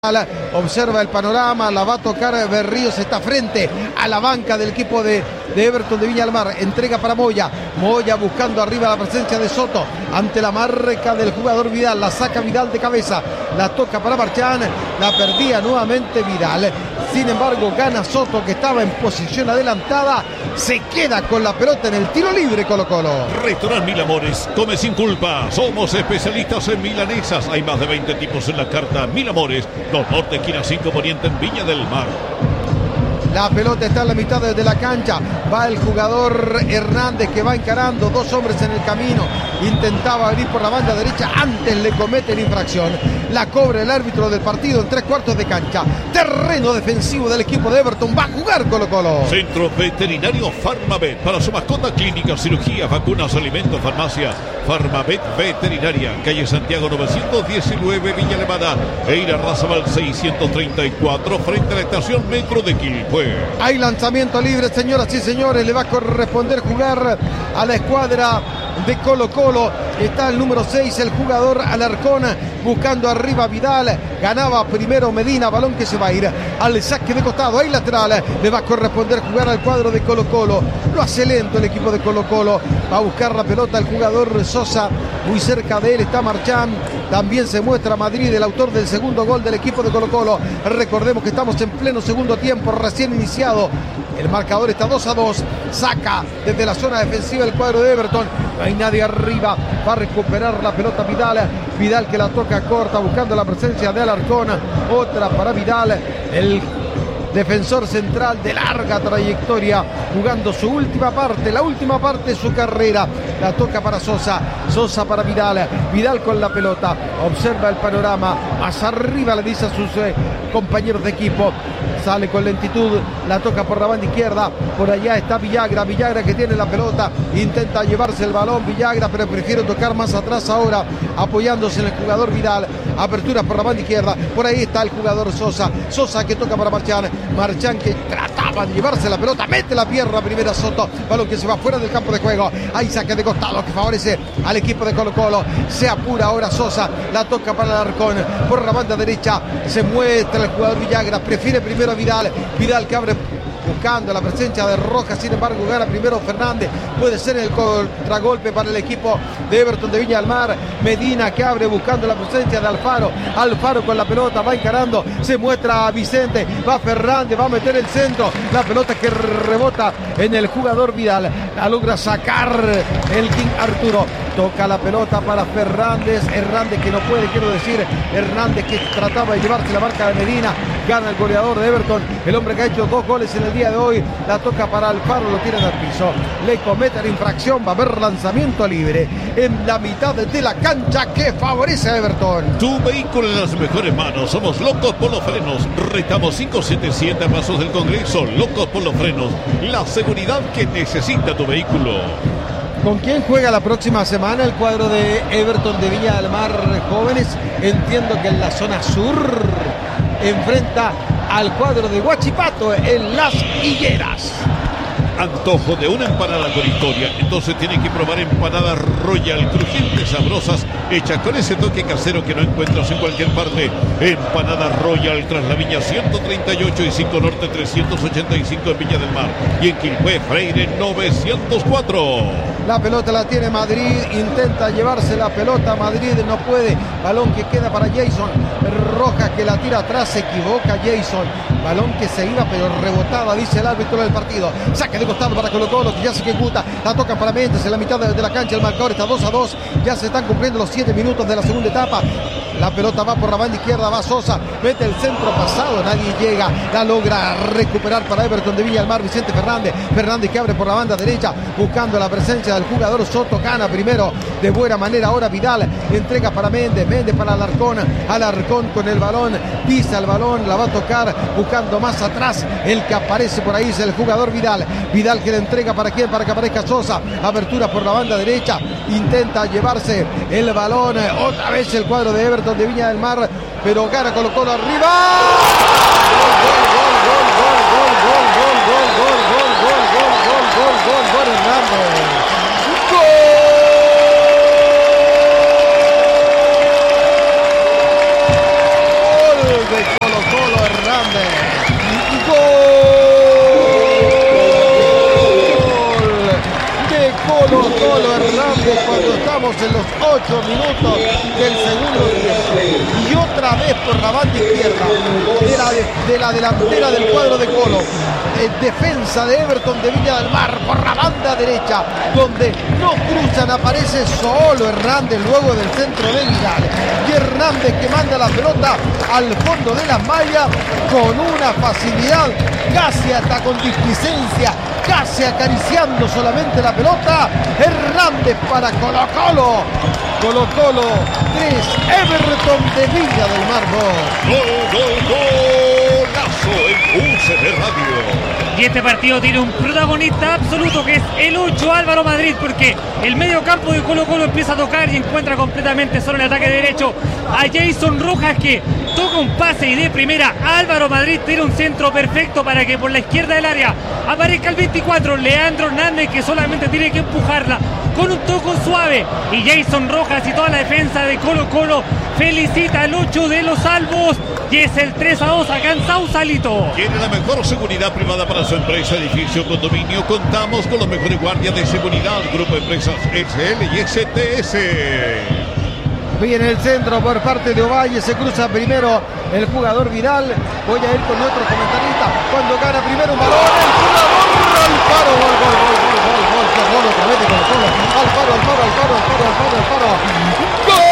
Observa el panorama, la va a tocar Berríos, está frente a la banca del equipo de Everton de Viña del Mar. Entrega para Moya, Moya buscando arriba la presencia de Soto ante la marca del jugador Vidal, la saca Vidal de cabeza, la toca para Marchán, la perdía nuevamente Vidal. Sin embargo gana Soto, que estaba en posición adelantada, se queda con la pelota en el tiro libre. Colo-Colo. Restaurant Mil Amores, come sin culpa, somos especialistas en milanesas, hay más de 20 tipos en la carta. Mil Amores, 2 Norte, esquina 5 Poniente en Viña del Mar. La pelota está en la mitad de la cancha. Va el jugador Hernández, que va encarando, dos hombres en el camino. Intentaba venir por la banda derecha, antes le cometen infracción. La cobra el árbitro del partido en 3/4 de cancha. Terreno defensivo del equipo de Everton. Va a jugar Colo-Colo. Centro Veterinario Farmavet. Para su mascota, clínica, cirugía, vacunas, alimentos, farmacia. Farmavet Veterinaria. Calle Santiago 919, Villa Alemana. Eira Razabal 634, frente a la estación Metro de Quilpué. Hay lanzamiento libre, señoras y señores. Le va a corresponder jugar a la escuadra de Colo-Colo. Está el número 6, el jugador Alarcón, buscando arriba Vidal. Ganaba primero Medina, balón que se va a ir al saque de costado. Hay lateral, le va a corresponder jugar al cuadro de Colo-Colo. Lo hace lento el equipo de Colo-Colo. Va a buscar la pelota el jugador Sosa. Muy cerca de él está Marchán. También se muestra Madrid, el autor del segundo gol del equipo de Colo-Colo. Recordemos que estamos en pleno segundo tiempo, recién iniciado. El marcador está 2-2. Saca desde la zona defensiva el cuadro de Everton. No hay nadie arriba. Va a recuperar la pelota Vidal. Vidal que la toca corta, buscando la presencia de Alarcón. Otra para Vidal. El defensor central de larga trayectoria, jugando su última parte, la última parte de su carrera. La toca para Sosa, Sosa para Vidal, Vidal con la pelota, observa el panorama, más arriba le dice a sus compañeros de equipo, sale con lentitud, la toca por la banda izquierda, por allá está Villagra, Villagra que tiene la pelota, intenta llevarse el balón Villagra, pero prefiere tocar más atrás ahora, apoyándose en el jugador Vidal. Apertura por la banda izquierda, por ahí está el jugador Sosa, Sosa que toca para Marchán, Marchán que trataba de llevarse la pelota, mete la pierna primera Soto, balón que se va fuera del campo de juego. Hay saque de costado que favorece al equipo de Colo-Colo. Se apura ahora Sosa, la toca para Alarcón, por la banda derecha se muestra el jugador Villagra, prefiere primero a Vidal, Vidal que abre buscando la presencia de Rojas, sin embargo gana primero Fernández, puede ser el contragolpe para el equipo de Everton de Viña del Mar. Medina que abre buscando la presencia de Alfaro, Alfaro con la pelota, va encarando, se muestra a Vicente, va Fernández, va a meter el centro, la pelota que rebota en el jugador Vidal, la logra sacar el King Arturo, toca la pelota para Fernández, Hernández que no puede, quiero decir, Hernández que trataba de llevarse la marca de Medina, gana el goleador de Everton, el hombre que ha hecho 2 goles en el día de hoy, la toca para Alfaro, lo tiran al piso, le cometen infracción, va a haber lanzamiento libre en la mitad de la cancha que favorece a Everton. Tu vehículo en las mejores manos, somos Locos por los Frenos, retamos 577 Pasos del Congreso. Locos por los Frenos, la seguridad que necesita tu vehículo. ¿Con quién juega la próxima semana el cuadro de Everton de Viña del Mar, jóvenes? Entiendo que en la zona sur enfrenta al cuadro de Huachipato en Las Higueras. Antojo de una empanada con historia, entonces tiene que probar empanadas Royal, crujientes, sabrosas, hechas con ese toque casero que no encuentras en cualquier parte. Empanadas Royal, tras la Viña 138 y 5 Norte 385 en Viña del Mar, y en Quilpué Freire 904. La pelota la tiene Madrid, intenta llevarse la pelota, Madrid no puede, balón que queda para Jason, Rojas que la tira atrás, se equivoca Jason, balón que se iba pero rebotada, dice el árbitro del partido, saque de costado para Colo-Colo que ya se ejecuta, la toca para Méndez en la mitad de la cancha, el marcador está 2-2, ya se están cumpliendo los 7 minutos de la segunda etapa, la pelota va por la banda izquierda, va Sosa, mete el centro pasado, nadie llega, la logra recuperar para Everton de Viña del Mar, Vicente Fernández, Fernández que abre por la banda derecha, buscando la presencia del jugador Soto, gana primero de buena manera, ahora Vidal, entrega para Méndez, Méndez para Alarcón, Alarcón con el balón, pisa el balón, la va a tocar, buscando más atrás, el que aparece por ahí es el jugador Vidal, Vidal que le entrega para quién, para que aparezca Sosa, apertura por la banda derecha, intenta llevarse el balón, otra vez el cuadro de Everton de Viña del Mar, pero gana Colo-Colo arriba. Gol Hernández. Gonzalo Hernández cuando estamos en los 8 minutos del segundo tiempo. Y otra vez por la banda izquierda de la delantera del cuadro de Colo. Defensa de Everton de Viña del Mar por la banda derecha, donde no cruzan, aparece solo Hernández luego del centro de Vidal. Y Hernández que manda la pelota al fondo de la malla con una facilidad, casi hasta con displicencia, casi acariciando solamente la pelota. Hernández para Colo Colo. Colo Colo 3, Everton de Viña del Mar 2. Golazo en UCB Radio. Y este partido tiene un protagonista absoluto que es el 8, Álvaro Madrid, porque el medio campo de Colo Colo empieza a tocar y encuentra completamente solo el ataque derecho a Jason Rojas, que toca un pase y de primera Álvaro Madrid tira un centro perfecto para que por la izquierda del área aparezca el 24, Leandro Hernández, que solamente tiene que empujarla con un toque suave, y Jason Rojas y toda la defensa de Colo Colo felicita al 8 de los Albos, y es el 3-2 acá en Sausalito. Tiene la mejor seguridad privada para su empresa, edificio, condominio. Contamos con los mejores guardias de seguridad, Grupo de Empresas SL y STS. Viene el centro por parte de Ovalle, se cruza primero el jugador Vidal. Voy a ir con nuestro comentarista cuando gana primero un balón, el jugador al paro, gol, que gol otra vez de Colo Colo, al paro, ¡gol!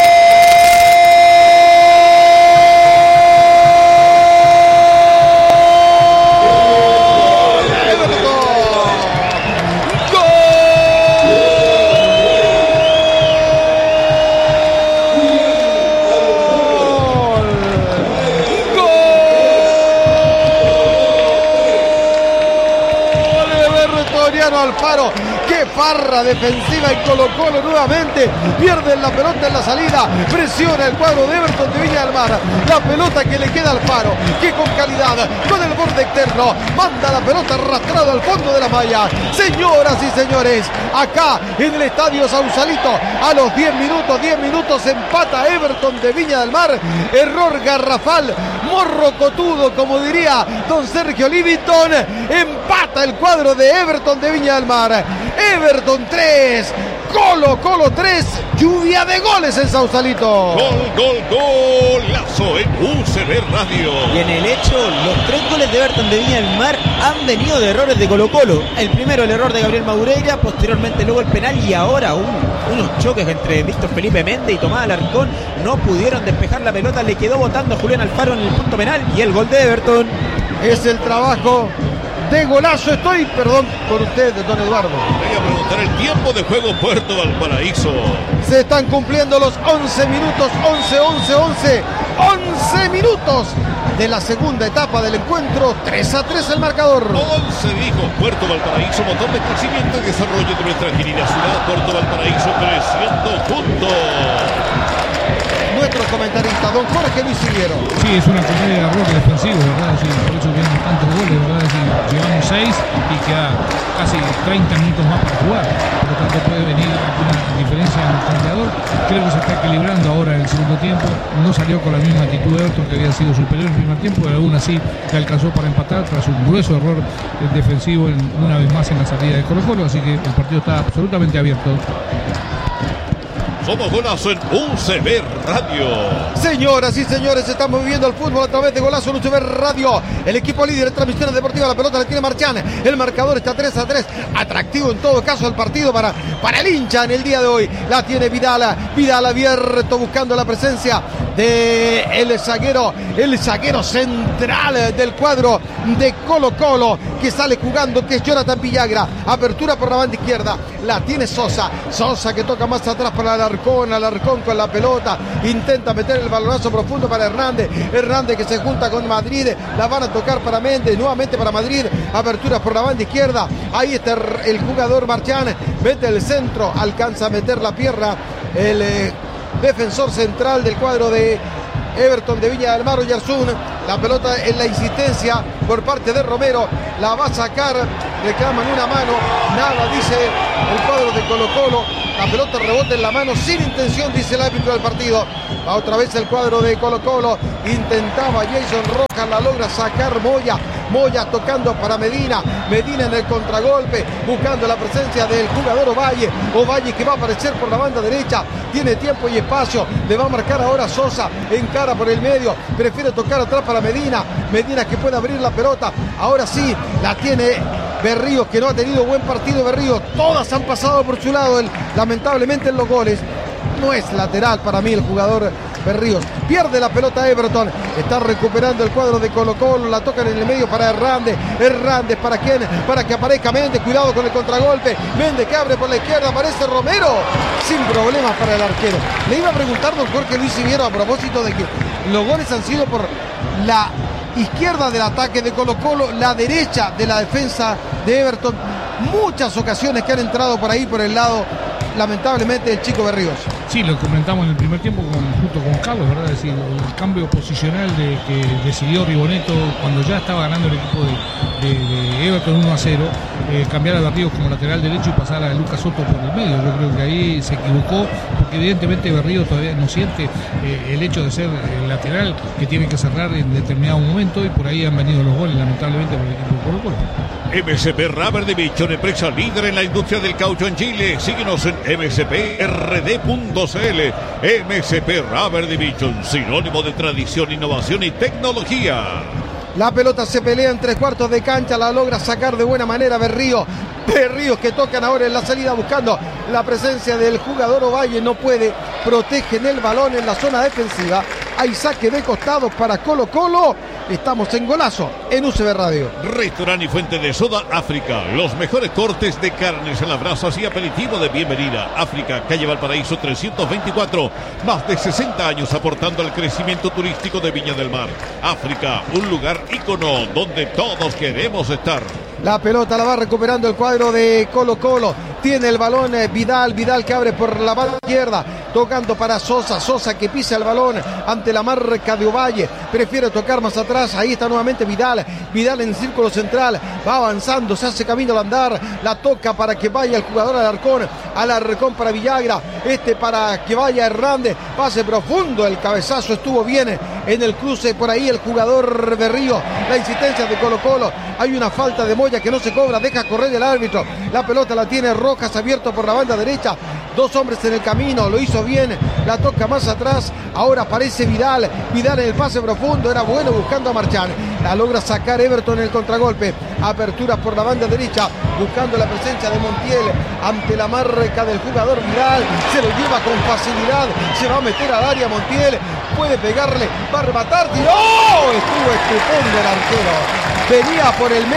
Alfaro, qué farra defensiva en Colo Colo nuevamente, pierden la pelota en la salida, presiona el cuadro de Everton de Viña del Mar, la pelota que le queda al Alfaro, que con calidad, con el borde externo, manda la pelota arrastrada al fondo de la malla. Señoras y señores, acá en el estadio Sausalito, a los 10 minutos empata Everton de Viña del Mar, error garrafal, morrocotudo como diría don Sergio Livington, empata el cuadro de Everton de Viña del Mar. Everton 3, Colo Colo 3, lluvia de goles en Sausalito. Golazo en UCB Radio. Y en el hecho, los 3 goles de Everton de Viña del Mar han venido de errores de Colo Colo. El primero, el error de Gabriel Madureira, posteriormente luego el penal, y ahora unos choques entre Víctor Felipe Méndez y Tomás Alarcón. No pudieron despejar la pelota, le quedó botando a Julián Alfaro en el punto penal, y el gol de Everton. Es el trabajo de golazo. Perdón por usted, don Eduardo. Voy a preguntar el tiempo de juego Puerto Valparaíso. Se están cumpliendo los 11 minutos, 11 minutos de la segunda etapa del encuentro. 3-3 el marcador. 11 dijo Puerto Valparaíso, motor de crecimiento y desarrollo de nuestra querida ciudad. Puerto Valparaíso creciendo juntos. Nuestro comentarista, don Jorge Luis Siguero. Sí, es una comedia de error defensivo, ¿verdad? Sí, por eso vienen tantos goles, ¿verdad? Sí, llevamos 6 y queda casi 30 minutos más para jugar. Por lo tanto, puede venir una diferencia en el tanteador. Creo que se está equilibrando ahora en el segundo tiempo. No salió con la misma actitud de Everton, que había sido superior en el primer tiempo, pero aún así le alcanzó para empatar tras un grueso error defensivo una vez más en la salida de Colo Colo. Así que el partido está absolutamente abierto. Somos Golazo en UCB Radio. Señoras y señores, estamos viviendo el fútbol a través de Golazo en UCB Radio. El equipo líder de transmisiones deportivas, la pelota la tiene Marchán. El marcador está 3-3. Atractivo en todo caso el partido para el hincha en el día de hoy. La tiene Vidal. Vidal abierto buscando la presencia de el zaguero central del cuadro de Colo Colo, que sale jugando, que es Jonathan Villagra. Apertura por la banda izquierda. La tiene Sosa. Sosa que toca más atrás para Alarcón con la pelota. Intenta meter el balonazo profundo para Hernández. Hernández que se junta con Madrid. La van a tocar para Méndez. Nuevamente para Madrid. Apertura por la banda izquierda. Ahí está el jugador Marchán. Mete el centro. Alcanza a meter la pierna. El defensor central del cuadro de Everton de Viña del Mar, Oyarzún. La pelota en la insistencia por parte de Romero. La va a sacar. Reclaman una mano. Nada, dice el cuadro de Colo Colo. La pelota rebota en la mano sin intención, dice el árbitro del partido. Va otra vez el cuadro de Colo Colo. Intentaba Jason Rojas, la logra sacar Moya. Moya tocando para Medina. Medina en el contragolpe, buscando la presencia del jugador Ovalle. Ovalle que va a aparecer por la banda derecha. Tiene tiempo y espacio. Le va a marcar ahora Sosa. Encara por el medio. Prefiere tocar atrás para Medina. Medina que puede abrir la pelota. Ahora sí, la tiene Berríos, que no ha tenido buen partido. Berríos, todas han pasado por su lado. Lamentablemente en los goles. No es lateral para mí el jugador Berríos. Pierde la pelota Everton. Está recuperando el cuadro de Colo-Colo. La tocan en el medio para Hernández. Hernández para quién? Para que aparezca Méndez. Cuidado con el contragolpe. Méndez que abre por la izquierda. Aparece Romero. Sin problemas para el arquero. Le iba a preguntar don Jorge Luis Siviero a propósito de que los goles han sido por la izquierda del ataque de Colo-Colo, la derecha de la defensa de Everton. Muchas ocasiones que han entrado por ahí, por el lado, lamentablemente, el chico Berríos. Sí, lo comentamos en el primer tiempo junto con Carlos, ¿verdad? Es decir, el cambio posicional que decidió Riboneto cuando ya estaba ganando el equipo de Everton 1-0, cambiar a Berríos como lateral derecho y pasar a Lucas Soto por el medio. Yo creo que ahí se equivocó, porque evidentemente Berríos todavía no siente el hecho de ser el lateral que tiene que cerrar en determinado momento, y por ahí han venido los goles, lamentablemente, por el equipo de Colo-Colo. MSP Rubber Division, empresa líder en la industria del caucho en Chile. Síguenos en msprd.cl. MSP Rubber Division, sinónimo de tradición, innovación y tecnología. La pelota se pelea en 3/4 de cancha, la logra sacar de buena manera Berríos. Berríos que tocan ahora en la salida buscando la presencia del jugador Ovalle. No puede, protegen el balón en la zona defensiva. Hay saque de costado para Colo-Colo. Estamos en Golazo en UCB Radio. Restaurante y fuente de soda África. Los mejores cortes de carnes en las brasas y aperitivo de bienvenida. África, calle Valparaíso 324. Más de 60 años aportando al crecimiento turístico de Viña del Mar. África, un lugar ícono donde todos queremos estar. La pelota la va recuperando el cuadro de Colo-Colo. Tiene el balón Vidal que abre por la banda izquierda, tocando para Sosa que pisa el balón ante la marca de Ovalle. Prefiere tocar más atrás. Ahí está nuevamente Vidal en el círculo central. Va avanzando, se hace camino al andar. La toca para que vaya el jugador Alarcón para Villagra. Para que vaya Hernández. Pase profundo, el cabezazo estuvo bien en el cruce por ahí el jugador Berríos. La insistencia de Colo-Colo. Hay una falta de Moya que no se cobra, deja correr el árbitro. La pelota la tiene Rojas abierto por la banda derecha. Dos hombres en el camino, lo hizo bien. La toca más atrás. Ahora aparece Vidal en el pase profundo. Era bueno buscando a Marchán. La logra sacar Everton en el contragolpe. Apertura por la banda derecha, buscando la presencia de Montiel ante la marca del jugador Vidal. Se lo lleva con facilidad. Se va a meter al área Montiel. Puede pegarle, va a rematar. ¡Tiró! Estuvo estupendo el arquero. Venía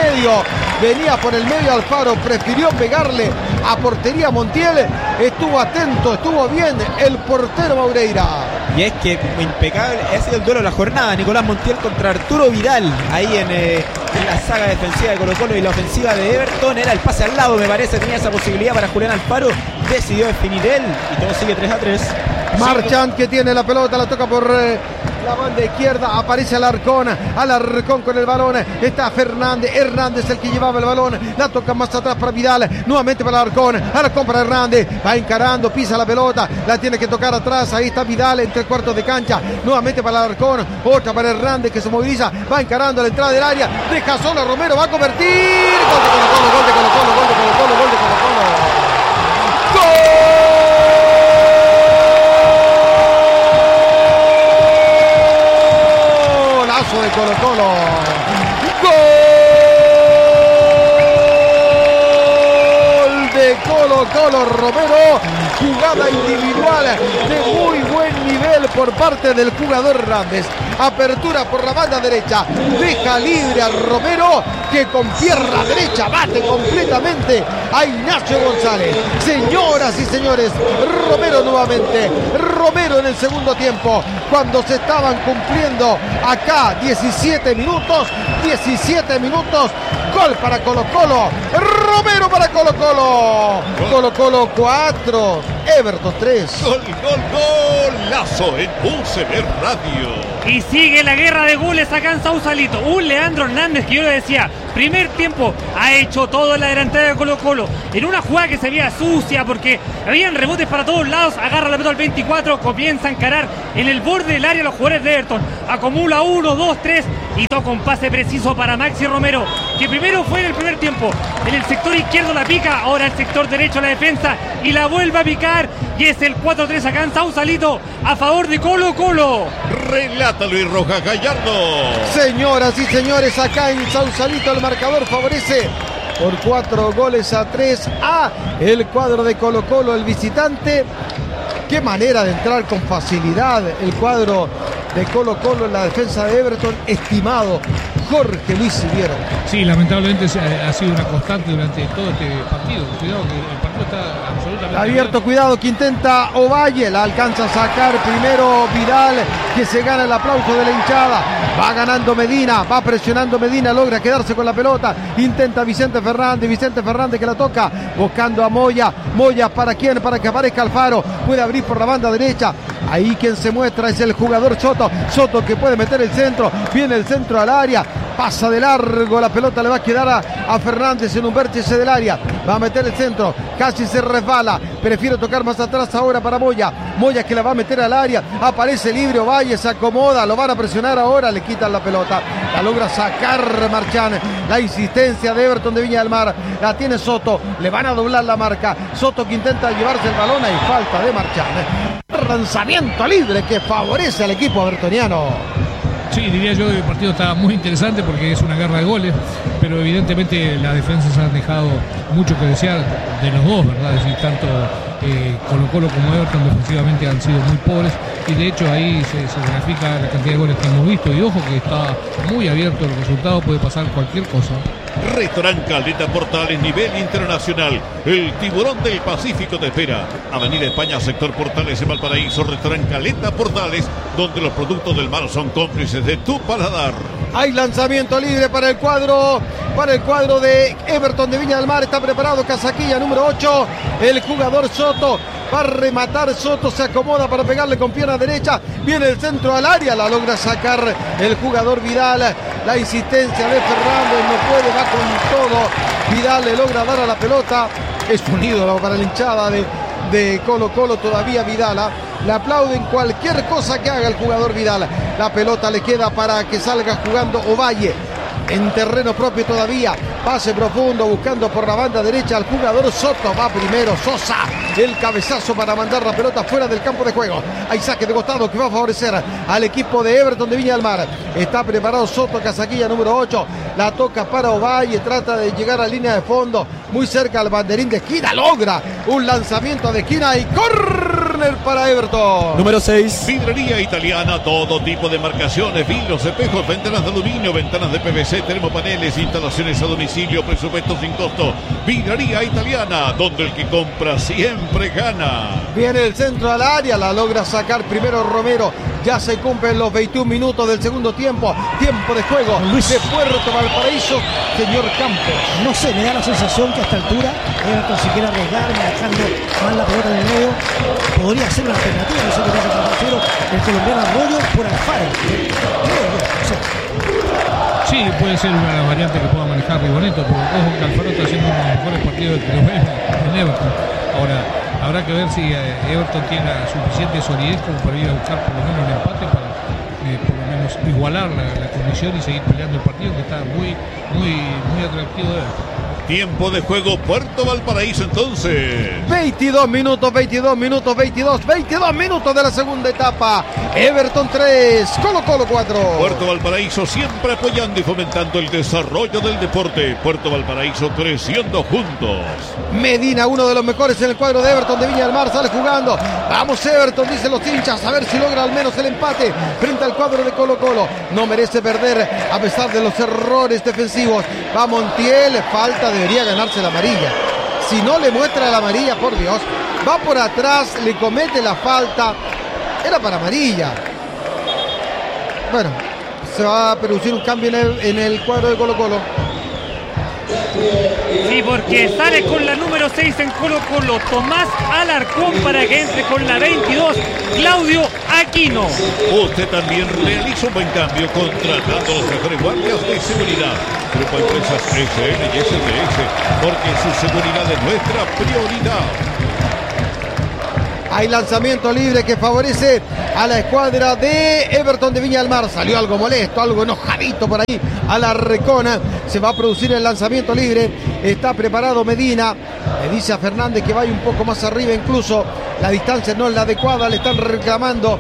por el medio Alfaro, prefirió pegarle a portería Montiel. Estuvo atento, estuvo bien el portero Maureira. Y es que impecable, ese es el duelo de la jornada. Nicolás Montiel contra Arturo Vidal. Ahí en la saga defensiva de Colo-Colo, y la ofensiva de Everton era el pase al lado, me parece. Tenía esa posibilidad para Julián Alfaro. Decidió definir él y todo sigue 3-3. Marchand que tiene la pelota, la toca por la banda izquierda, aparece Alarcón con el balón, está Hernández el que llevaba el balón, la toca más atrás para Vidal, nuevamente para Alarcón para Hernández, va encarando, pisa la pelota, la tiene que tocar atrás, ahí está Vidal en 3/4 de cancha, nuevamente para Alarcón, otra para Hernández que se moviliza, va encarando a la entrada del área, deja solo a Romero, va a convertir, gol de Colo-Colo. De Colo-Colo, gol de Colo-Colo. Romero, jugada individual de muy buen nivel por parte del jugador Hernández. Apertura por la banda derecha, deja libre a Romero que con pierna derecha bate completamente a Ignacio González. Señoras y señores, Romero nuevamente, Romero en el segundo tiempo, cuando se estaban cumpliendo acá 17 minutos, gol para Colo-Colo, Romero para Colo-Colo, Colo-Colo 4, Everton 3. Golazo en UCB Radio. Y sigue la guerra de goles acá en Sausalito. Un Leandro Hernández que yo le decía, primer tiempo ha hecho todo en la delantera de Colo Colo. En una jugada que se veía sucia porque habían rebotes para todos lados. Agarra la pelota al 24, comienza a encarar en el borde del área los jugadores de Everton. Acumula 1, 2, 3 y toca un pase preciso para Maxi Romero, que primero fue en el primer tiempo. En el sector izquierdo la pica, ahora el sector derecho la defensa y la vuelve a picar. Y es el 4-3 acá en Sausalito a favor de Colo Colo. Relata Luis Rojas Gallardo. Señoras y señores, acá en Sausalito el marcador favorece por 4-3 a el cuadro de Colo Colo, el visitante. Qué manera de entrar con facilidad el cuadro de Colo Colo en la defensa de Everton, estimado Jorge Luis Siviero. Sí, lamentablemente ha sido una constante durante todo este partido. Cuidado que el partido está absolutamente abierto, cuidado que intenta Ovalle, la alcanza a sacar primero Vidal, que se gana el aplauso de la hinchada. Va ganando Medina, va presionando Medina, logra quedarse con la pelota, intenta Vicente Fernández que la toca, buscando a Moya. Moya, ¿para quién? Para que aparezca Alfaro, puede abrir por la banda derecha. Ahí quien se muestra es el jugador Soto que puede meter el centro, viene el centro al área, pasa de largo, la pelota le va a quedar a Fernández en un vértice del área, va a meter el centro, casi se resbala, prefiere tocar más atrás ahora para Moya que la va a meter al área, aparece libre Ovalle, se acomoda, lo van a presionar ahora, le quitan la pelota, la logra sacar Marchán, la insistencia de Everton de Viña del Mar, la tiene Soto, le van a doblar la marca, Soto que intenta llevarse el balón, y falta de Marchán. Lanzamiento libre que favorece al equipo evertoniano. Sí, diría yo que el partido está muy interesante porque es una guerra de goles, pero evidentemente las defensas han dejado mucho que desear de los dos, ¿verdad? Es decir, tanto Colo Colo como Everton defensivamente han sido muy pobres y de hecho ahí se grafica la cantidad de goles que hemos visto y ojo que está muy abierto el resultado, puede pasar cualquier cosa. Restaurant Caleta Portales, nivel internacional. El tiburón del Pacífico te espera. Avenida España, sector Portales en Valparaíso. Restaurant Caleta Portales, donde los productos del mar son cómplices de tu paladar. Hay lanzamiento libre para el cuadro de Everton de Viña del Mar. Está preparado Casaquilla, número 8. El jugador Soto va a rematar. Soto se acomoda para pegarle con pierna derecha. Viene el centro al área, la logra sacar el jugador Vidal. La insistencia de Fernández, no puede, va con todo. Vidal le logra dar a la pelota. Es un ídolo para la hinchada de Colo Colo todavía Vidal. Le aplauden cualquier cosa que haga el jugador Vidal. La pelota le queda para que salga jugando Ovalle. En terreno propio todavía, pase profundo buscando por la banda derecha al jugador Soto, va primero Sosa, el cabezazo para mandar la pelota fuera del campo de juego. Hay saque de costado que va a favorecer al equipo de Everton de Viña del Mar. Está preparado Soto, Casaquilla número 8, la toca para Ovalle, trata de llegar a línea de fondo, muy cerca al banderín de esquina, logra un lanzamiento de esquina y córner para Everton. Número 6. Vidrería Italiana, todo tipo de marcaciones, vidrios, espejos, ventanas de aluminio, ventanas de PVC, termopaneles, instalaciones a domicilio, presupuesto sin costo. Vidrería Italiana, donde el que compra siempre gana. Viene el centro al área, la logra sacar primero Romero. Ya se cumplen los 21 minutos del segundo tiempo. Tiempo de juego de Puerto Valparaíso. Señor Campos. No sé, me da la sensación que a esta altura Everton si quiere arriesgar, dejando más la pelota en el medio. Podría ser una alternativa, no sé qué pasa con el tercero, el colombiano Arroyo por Alfaro. Sí, puede ser una variante que pueda manejar Riboneto, pero ojo que Alfaro está haciendo uno de los mejores partidos que lo ven en Everton. Ahora, habrá que ver si Everton tiene la suficiente solidez como para ir a buscar por lo menos el empate para por lo menos igualar la condición y seguir peleando el partido, que está muy atractivo de ver. Tiempo de juego Puerto Valparaíso entonces. 22 minutos de la segunda etapa. Everton 3, Colo Colo 4. Puerto Valparaíso siempre apoyando y fomentando el desarrollo del deporte. Puerto Valparaíso creciendo juntos. Medina, uno de los mejores en el cuadro de Everton de Viña del Mar, sale jugando. Vamos Everton, dicen los hinchas, a ver si logra al menos el empate frente al cuadro de Colo Colo. No merece perder a pesar de los errores defensivos. Va Montiel, falta, debería ganarse la amarilla. Si no le muestra la amarilla, por Dios, va por atrás, le comete la falta. Era para amarilla. Bueno, se va a producir un cambio en el cuadro de Colo Colo. Sí, porque sale con la número 6 en Colo Colo Tomás Alarcón para que entre con la 22 Claudio Aquino. Usted también realiza un buen cambio contratando los mejores guardias de seguridad. Grupo Empresas SL y SDS, porque su seguridad es nuestra prioridad. Hay lanzamiento libre que favorece a la escuadra de Everton de Viña del Mar. Salió algo molesto, algo enojadito por ahí. Alarcón. Se va a producir el lanzamiento libre. Está preparado Medina. Le dice a Fernández que vaya un poco más arriba incluso. La distancia no es la adecuada. Le están reclamando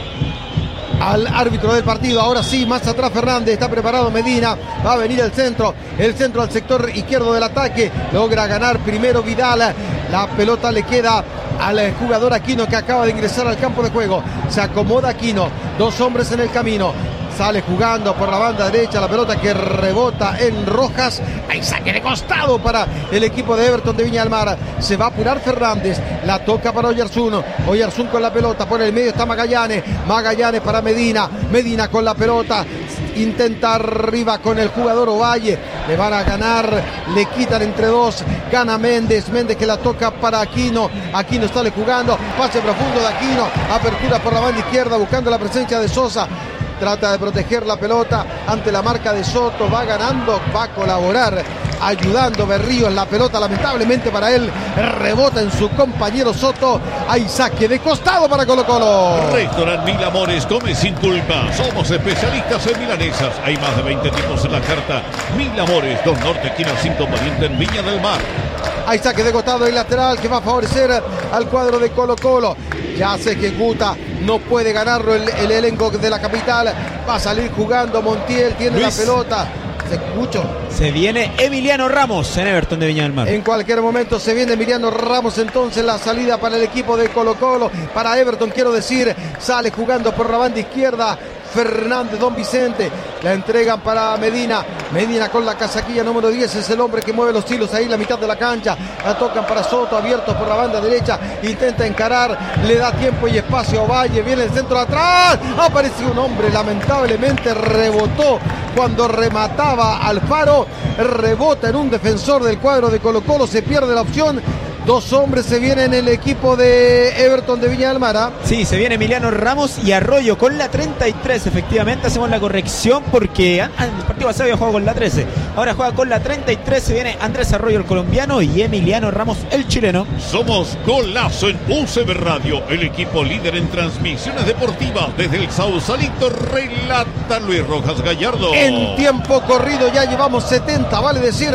al árbitro del partido. Ahora sí, más atrás Fernández. Está preparado Medina. Va a venir el centro al sector izquierdo del ataque. Logra ganar primero Vidal. La pelota le queda al jugador Aquino, que acaba de ingresar al campo de juego. Se acomoda Aquino. Dos hombres en el camino. Sale jugando por la banda derecha, la pelota que rebota en Rojas. Hay saque de costado para el equipo de Everton de Viña del Mar. Se va a apurar Fernández, la toca para Oyarzún. Oyarzún con la pelota, por el medio está Magallanes. Magallanes para Medina. Medina con la pelota. Intenta arriba con el jugador Ovalle. Le van a ganar, le quitan entre dos. Gana Méndez. Méndez que la toca para Aquino. Aquino sale jugando. Pase profundo de Aquino. Apertura por la banda izquierda buscando la presencia de Sosa. Trata de proteger la pelota ante la marca de Soto. Va ganando, va a colaborar, ayudando Berríos. La pelota lamentablemente para él rebota en su compañero Soto. Hay saque de costado para Colo Colo. Restaurant Mil Amores, come sin culpa. Somos especialistas en milanesas. Hay más de 20 tipos en la carta. Mil Amores, 2 Norte, esquina 5 Poniente en Viña del Mar. Hay saque de costado y lateral que va a favorecer al cuadro de Colo Colo. Ya se ejecuta, no puede ganarlo el elenco de la capital. Va a salir jugando Montiel, tiene Luis. la pelota. Se escucha. Se viene Emiliano Ramos en Everton de Viña del Mar. En cualquier momento se viene Emiliano Ramos, entonces la salida para el equipo de Colo Colo. Para Everton quiero decir, sale jugando por la banda izquierda Fernández, Don Vicente. La entregan para Medina. Medina con la casaquilla número 10. Es el hombre que mueve los hilos ahí en la mitad de la cancha. La tocan para Soto, abierto por la banda derecha. Intenta encarar. Le da tiempo y espacio a Valle. Viene el centro atrás. Apareció un hombre. Lamentablemente rebotó cuando remataba Alfaro. Rebota en un defensor del cuadro de Colo Colo. Se pierde la opción. Dos hombres se vienen en el equipo de Everton de Viña del Mar. ¿Ah? Sí, se viene Emiliano Ramos y Arroyo con la 33. Efectivamente, hacemos la corrección porque el partido pasado había jugado con la 13. Ahora juega con la 33. Se viene Andrés Arroyo, el colombiano, y Emiliano Ramos, el chileno. Somos Golazo en UCB Radio, el equipo líder en transmisiones deportivas. Desde el Sausalito relata Luis Rojas Gallardo. En tiempo corrido ya llevamos 70, vale decir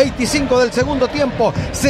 25 del segundo tiempo.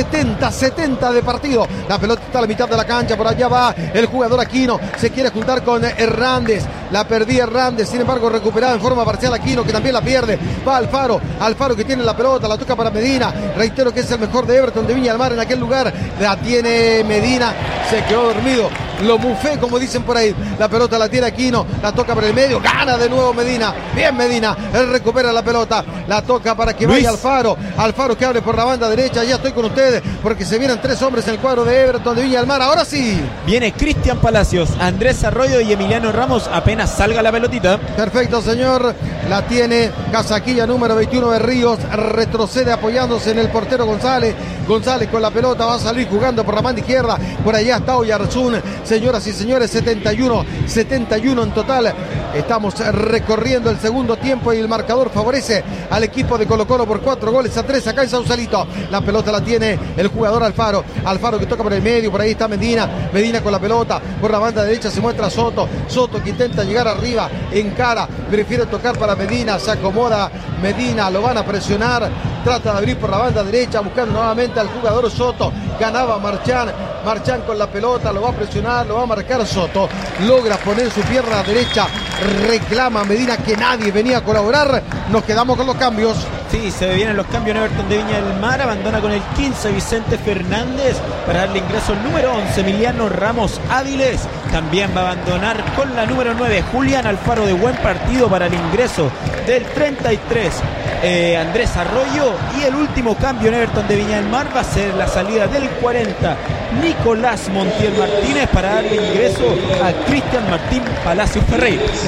70 de partido. La pelota está a la mitad de la cancha. Por allá va el jugador Aquino. Se quiere juntar con Hernández. La perdía Hernández. Sin embargo, recuperada en forma parcial Aquino, que también la pierde. Va Alfaro. Alfaro que tiene la pelota. La toca para Medina. Reitero que es el mejor de Everton de Viña del Mar en aquel lugar. La tiene Medina. Se quedó dormido. Lo mufé, como dicen por ahí. La pelota la tiene Aquino. La toca por el medio. Gana de nuevo Medina. Bien Medina. Él recupera la pelota. La toca para que vaya Alfaro. Alfaro que abre por la banda derecha. Ya estoy con ustedes porque se vienen tres hombres en el cuadro de Everton de Viña del Mar. Ahora sí. Viene Cristian Palacios, Andrés Arroyo y Emiliano Ramos apenas salga la pelotita. Perfecto, señor. La tiene casaquilla número 21 de Ríos. Retrocede apoyándose en el portero González. González con la pelota va a salir jugando por la banda izquierda. Por allá está Oyarzún. Señoras y señores, 71 en total. Estamos recorriendo el segundo tiempo y el marcador favorece al equipo de Colo Colo por 4-3 acá en Sausalito. La pelota la tiene el jugador Alfaro. Alfaro que toca por el medio, por ahí está Medina. Medina con la pelota, por la banda derecha se muestra Soto. Soto que intenta llegar arriba, encara, prefiere tocar para Medina, se acomoda Medina, lo van a presionar. Trata de abrir por la banda derecha, buscando nuevamente al jugador Soto. Ganaba Marchán. Marchán con la pelota, lo va a presionar, lo va a marcar Soto. Logra poner su pierna derecha. Reclama Medina que nadie venía a colaborar. Nos quedamos con los cambios. Sí, se vienen los cambios en Everton de Viña del Mar. Abandona con el 15 Vicente Fernández para darle ingreso al número 11 Emiliano Ramos Áviles. También va a abandonar con la número 9 Julián Alfaro de buen partido para el ingreso del 33 Andrés Arroyo. Y el último cambio en Everton de Viña del Mar va a ser la salida del 40 Nicolás Montiel Martínez para darle ingreso a Cristian Martín Palacios Ferreira.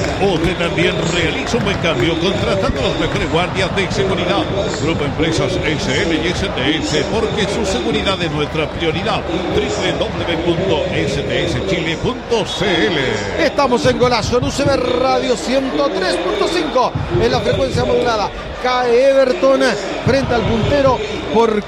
Usted también realiza un buen cambio contratando a los mejores guardias de seguridad. Grupo Empresas SL y STS, porque su seguridad es nuestra prioridad. www.stschile.cl. Estamos en Golazo, en UCB Radio 103.5 en la frecuencia modulada. Cae Everton frente al puntero por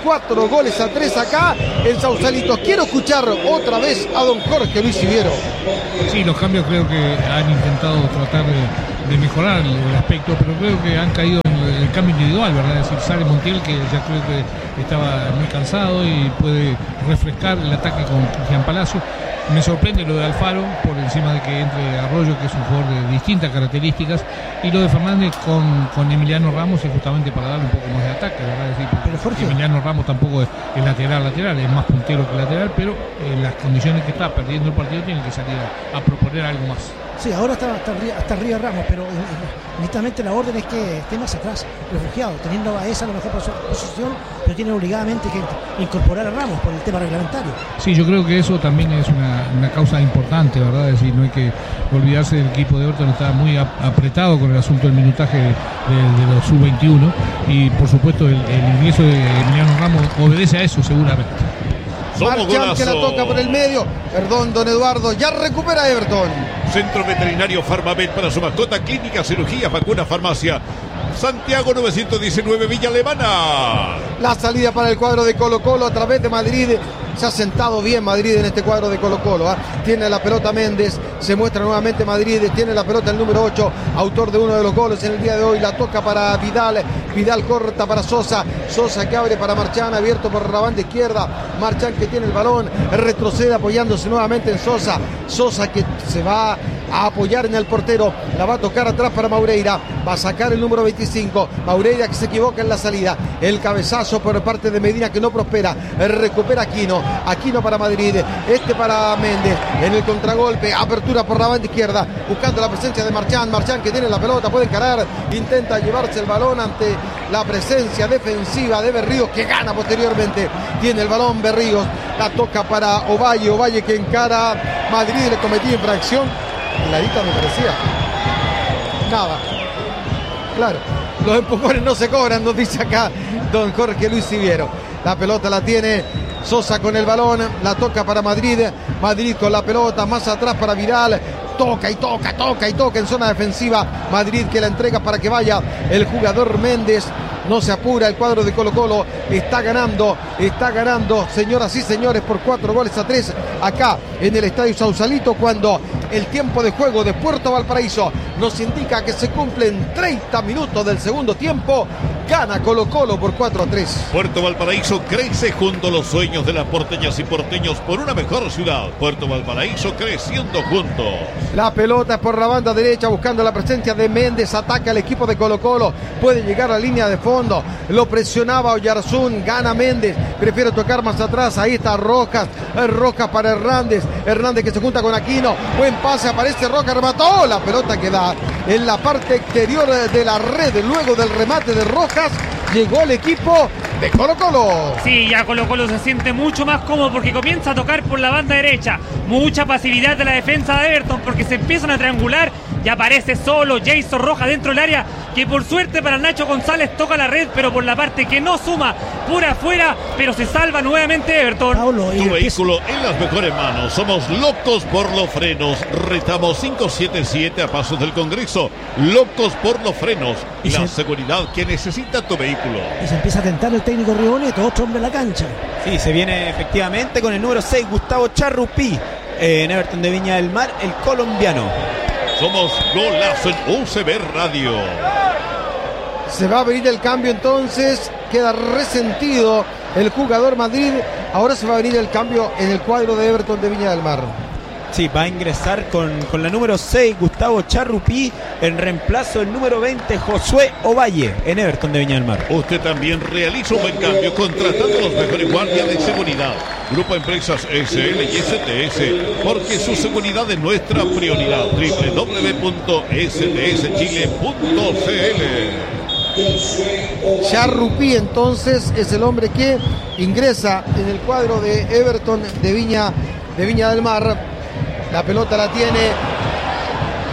4-3 acá en Sausalito. Quiero escuchar otra vez a don Jorge Luis Siviero. Sí, los cambios creo que han intentado tratar de mejorar el aspecto, pero creo que han caído en el cambio individual, ¿verdad? Es decir, sale Montiel, que ya creo que estaba muy cansado y puede refrescar el ataque con Cristian Palacio. Me sorprende lo de Alfaro, por encima de que entre Arroyo, que es un jugador de distintas características, y lo de Fernández con Emiliano Ramos es justamente para darle un poco más de ataque, ¿verdad? Es decir, pero Jorge, Emiliano Ramos tampoco es lateral, es más puntero que lateral, pero en las condiciones que está perdiendo el partido tiene que salir a proponer algo más. Sí, ahora está arriba Ramos, pero netamente la orden es que esté más atrás, refugiado, teniendo a esa la mejor posición, pero tiene obligadamente que incorporar a Ramos por el tema reglamentario. Sí, yo creo que eso también es una causa importante, ¿verdad? Es decir, no hay que olvidarse del equipo de Everton, está muy apretado con el asunto del minutaje de los sub-21 y por supuesto el ingreso de Emiliano Ramos obedece a eso seguramente. Marchán que la toca por el medio. Perdón, don Eduardo. Ya recupera Everton. Centro Veterinario Farmavet para su mascota. Clínica, cirugía, vacuna, farmacia. Santiago 919, Villa Alemana. La salida para el cuadro de Colo-Colo a través de Madrid. Se ha sentado bien Madrid en este cuadro de Colo-Colo. Tiene la pelota Méndez. Se muestra nuevamente Madrid. Tiene la pelota el número 8. Autor de uno de los goles en el día de hoy. La toca para Vidal. Vidal corta para Sosa. Sosa que abre para Marchán. Abierto por la banda izquierda. Marchán que tiene el balón. Retrocede apoyándose nuevamente en Sosa. Sosa que se va a apoyar en el portero. La va a tocar atrás para Maureira. Va a sacar el número 25. Maureira que se equivoca en la salida. El cabezazo por parte de Medina que no prospera. Recupera Aquino. Aquino para Madrid. Este para Méndez. En el contragolpe. Apertura por la banda izquierda. Buscando la presencia de Marchán. Marchán que tiene la pelota. Puede encarar. Intenta llevarse el balón ante la presencia defensiva de Berríos que gana posteriormente. Tiene el balón Berríos. La toca para Ovalle. Ovalle que encara. Madrid le cometió infracción. Clarita me parecía. Nada. Claro. Los empujones no se cobran, nos dice acá don Jorge Luis Siviero. La pelota la tiene Sosa con el balón. La toca para Madrid. Madrid con la pelota. Más atrás para Vidal. Toca y toca en zona defensiva. Madrid que la entrega para que vaya el jugador Méndez. No se apura el cuadro de Colo-Colo. Está ganando, señoras y señores, por 4-3 acá en el Estadio Sausalito, cuando el tiempo de juego de Puerto Valparaíso nos indica que se cumplen 30 minutos del segundo tiempo. Gana Colo-Colo por 4-3. Puerto Valparaíso crece junto a los sueños de las porteñas y porteños por una mejor ciudad. Puerto Valparaíso creciendo juntos. La pelota por la banda derecha buscando la presencia de Méndez. Ataca el equipo de Colo-Colo. Puede llegar a la línea de fondo. Lo presionaba Oyarzún. Gana Méndez. Prefiere tocar más atrás. Ahí está Rojas. Rojas para Hernández. Hernández que se junta con Aquino. Buen pase. Aparece Rojas. Remató. La pelota que da en la parte exterior de la red. Luego del remate de Rojas. Llegó el equipo de Colo-Colo. Sí, ya Colo-Colo se siente mucho más cómodo porque comienza a tocar por la banda derecha. Mucha pasividad de la defensa de Everton porque se empiezan a triangular. Ya aparece solo Jason Rojas dentro del área, que por suerte para Nacho González toca la red, pero por la parte que no suma, por afuera, pero se salva nuevamente Everton. Paulo, tu vehículo en las mejores manos. Somos locos por los frenos. Retamos 577 a Pasos del Congreso. Locos por los frenos. Y la seguridad que necesita tu vehículo. Y se empieza a tentar el técnico Riboneto, otro hombre en la cancha. Sí, se viene efectivamente con el número 6, Gustavo Charrupí, en Everton de Viña del Mar, el colombiano. Somos Golazo en UCB Radio. Se va a venir el cambio entonces. Queda resentido el jugador Madrid. Ahora se va a venir el cambio en el cuadro de Everton de Viña del Mar. Sí, va a ingresar con la número 6, Gustavo Charrupí, en reemplazo del número 20, Josué Ovalle, en Everton de Viña del Mar. Usted también realiza un buen cambio contratando a los mejores guardias de seguridad. Grupo Empresas SL y STS, porque su seguridad es nuestra prioridad. www.stschile.cl. Charrupí entonces es el hombre que ingresa en el cuadro de Everton de Viña del Mar. La pelota la tiene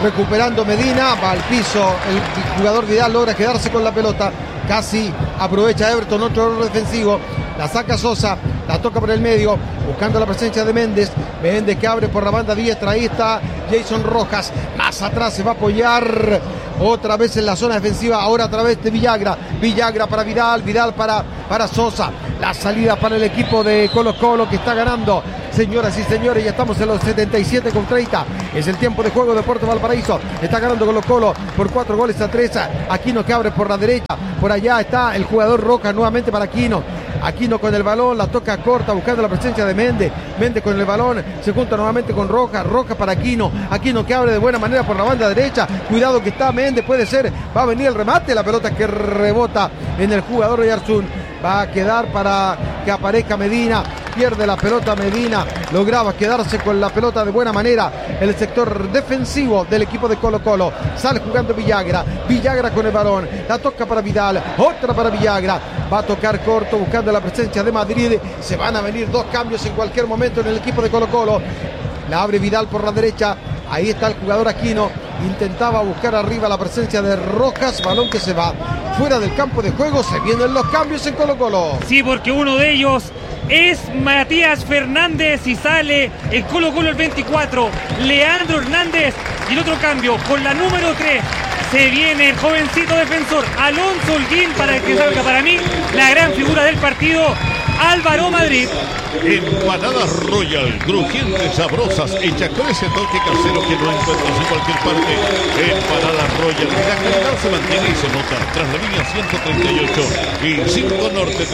recuperando Medina, va al piso, el jugador Vidal logra quedarse con la pelota, casi aprovecha Everton otro error defensivo, la saca Sosa, la toca por el medio, buscando la presencia de Méndez que abre por la banda diestra, ahí está Jason Rojas, más atrás se va a apoyar otra vez en la zona defensiva, ahora a través de Villagra para Vidal, Vidal para Sosa, la salida para el equipo de Colo Colo que está ganando. Señoras y señores, ya estamos en los 77:30. Es el tiempo de juego de Puerto Valparaíso. Está ganando Colo Colo por 4-3. Aquino que abre por la derecha. Por allá está el jugador Rojas nuevamente para Aquino. Aquino con el balón, la toca corta buscando la presencia de Méndez. Méndez con el balón, se junta nuevamente con Rojas. Rojas para Aquino. Aquino que abre de buena manera por la banda derecha. Cuidado que está Méndez, puede ser. Va a venir el remate. La pelota que rebota en el jugador de Arzún. Va a quedar para que aparezca Medina. Pierde la pelota Medina, lograba quedarse con la pelota de buena manera el sector defensivo del equipo de Colo Colo. Sale jugando Villagra con el balón, la toca para Vidal, otra para Villagra, va a tocar corto buscando la presencia de Madrid. Se van a venir dos cambios en cualquier momento en el equipo de Colo Colo. La abre Vidal por la derecha, ahí está el jugador Aquino, intentaba buscar arriba la presencia de Rojas, balón que se va fuera del campo de juego. Se vienen los cambios en Colo Colo. Sí, porque uno de ellos es Matías Fernández y sale el Colo Colo el 24, Leandro Hernández, y el otro cambio con la número 3 se viene el jovencito defensor Alonso Holguín, para el que salga para mí la gran figura del partido, Álvaro Madrid. Empanadas Royal, crujientes, sabrosas, hechas con ese toque casero que no encuentras en cualquier parte. Empanadas Royal, la calidad se mantiene y se nota. Tras la línea 138 y 5 Norte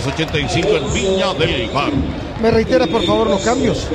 385 en Viña del Mar. ¿Me reiteras por favor los cambios?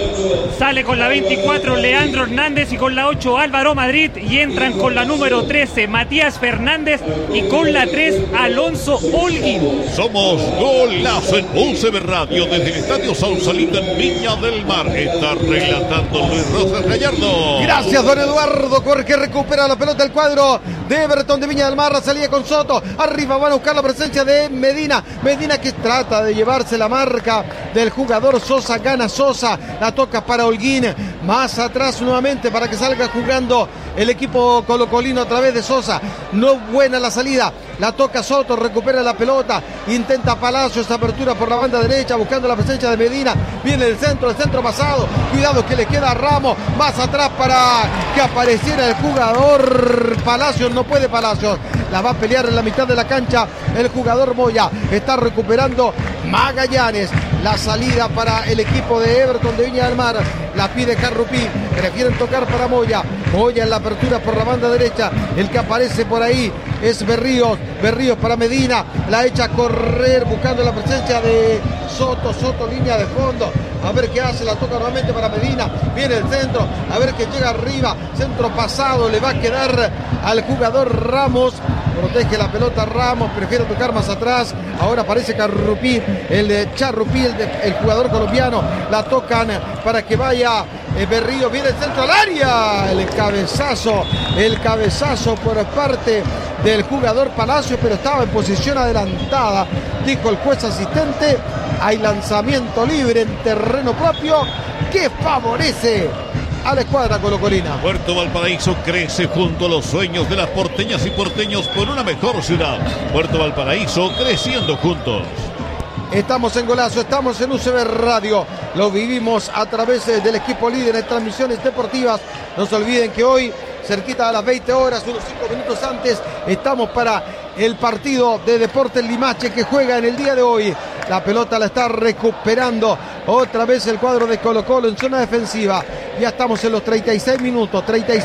Sale con la 24 Leandro Hernández y con la 8 Álvaro Madrid, y entran con la número 13 Matías Fernández y con la 3 Alonso Holguín. Somos Golazo en UCB Radio desde el Estadio Sausalito en Viña del Mar. Está relatando Luis Rosas Gallardo. Gracias, don Eduardo, porque recupera la pelota el cuadro de Everton de Viña del Mar. La salida con Soto, arriba van a buscar la presencia de Medina que trata de llevarse la marca del jugador Sosa, gana Sosa, la toca para Holguín, más atrás nuevamente para que salga jugando el equipo colocolino a través de Sosa. No buena la salida, la toca Soto, recupera la pelota, intenta Palacios, apertura por la banda derecha buscando la presencia de Medina, viene el centro pasado, cuidado que le queda a Ramos, más atrás para que apareciera el jugador Palacios, no puede Palacios, la va a pelear en la mitad de la cancha el jugador Moya, está recuperando Magallanes. La salida para el equipo de Everton de Viña del Mar, la pide Carrupí, prefieren tocar para Moya en la apertura por la banda derecha, el que aparece por ahí es Berríos para Medina, la echa a correr buscando la presencia de Soto, línea de fondo, a ver qué hace, la toca nuevamente para Medina, viene el centro, a ver que llega arriba, centro pasado, le va a quedar al jugador Ramos, protege la pelota Ramos, prefiere tocar más atrás, ahora aparece Carrupí, el de Charrupí, el jugador colombiano, la tocan para que vaya Berrío, viene el centro al área, el cabezazo por parte del jugador Palacio, pero estaba en posición adelantada, dijo el juez asistente, hay lanzamiento libre en terreno propio que favorece a la escuadra colocolina. Puerto Valparaíso crece junto a los sueños de las porteñas y porteños por una mejor ciudad. Puerto Valparaíso creciendo juntos. Estamos en Golazo, estamos en UCB Radio, lo vivimos a través del equipo líder en transmisiones deportivas. No se olviden que hoy, cerquita a las 20 horas, unos 5 minutos antes, estamos para el partido de Deportes Limache que juega en el día de hoy. La pelota la está recuperando otra vez el cuadro de Colo Colo en zona defensiva. Ya estamos en los 36 minutos,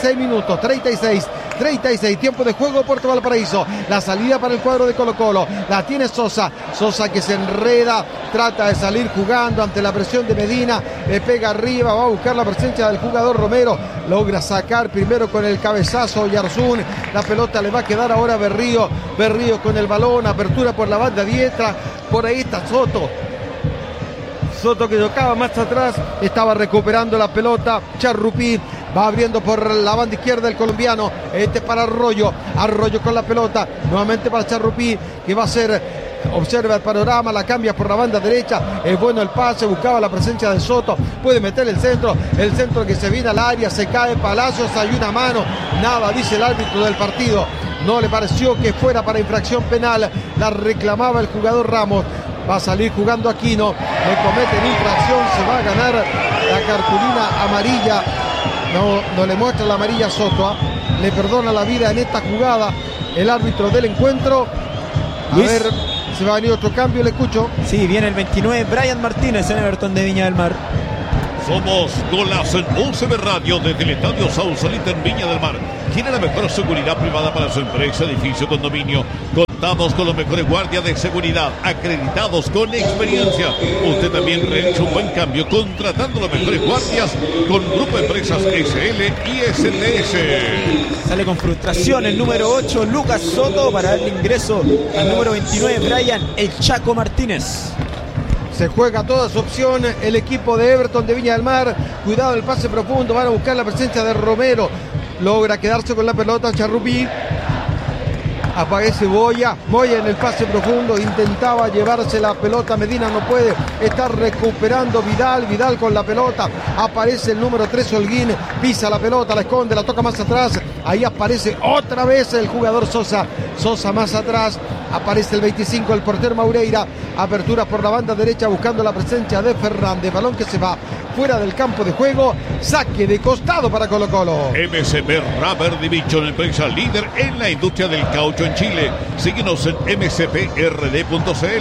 36, tiempo de juego Puerto Valparaíso. La salida para el cuadro de Colo Colo, la tiene Sosa que se enreda, trata de salir jugando ante la presión de Medina, le pega arriba, va a buscar la presencia del jugador Romero, logra sacar primero con el cabezazo Yarzún, la pelota le va a quedar ahora a Berrío con el balón, apertura por la banda diestra, por ahí está Soto que tocaba más atrás, estaba recuperando la pelota, Charrupí va abriendo por la banda izquierda el colombiano, para Arroyo con la pelota, nuevamente para Charrupí, que va a ser observa el panorama, la cambia por la banda derecha, es bueno el pase, buscaba la presencia de Soto, puede meter el centro que se viene al área, se cae Palacios, hay una mano, nada, dice el árbitro del partido, no le pareció que fuera para infracción penal, la reclamaba el jugador Ramos, va a salir jugando Aquino, le cometen infracción, se va a ganar la cartulina amarilla, no le muestra la amarilla a Soto, le perdona la vida en esta jugada el árbitro del encuentro. A Luis. ver, se va a venir otro cambio, le escucho. Sí, viene el 29, Brian Martínez en Everton de Viña del Mar. Somos Golazo en UCB Radio desde el Estadio Sausalito en Viña del Mar. ¿Tiene la mejor seguridad privada para su empresa, edificio, condominio? Contamos con los mejores guardias de seguridad, acreditados con experiencia. Usted también realiza un buen cambio contratando los mejores guardias con Grupo Empresas SL y STS. Sale con frustración el número 8, Lucas Soto, para darle ingreso al número 29, Brian El Chaco Martínez. Se juega toda su opción el equipo de Everton de Viña del Mar. Cuidado el pase profundo, van a buscar la presencia de Romero. Logra quedarse con la pelota Charrupí. Aparece Moya en el pase profundo, intentaba llevarse la pelota, Medina no puede, está recuperando Vidal con la pelota, aparece el número 3 Holguín, pisa la pelota, la esconde, la toca más atrás, ahí aparece otra vez el jugador Sosa más atrás, aparece el 25 el portero Maureira, apertura por la banda derecha buscando la presencia de Fernández, balón que se va fuera del campo de juego, saque de costado para Colo Colo. MSP Rubber Division, empresa líder en la industria del caucho en Chile. Síguenos en msprd.cl.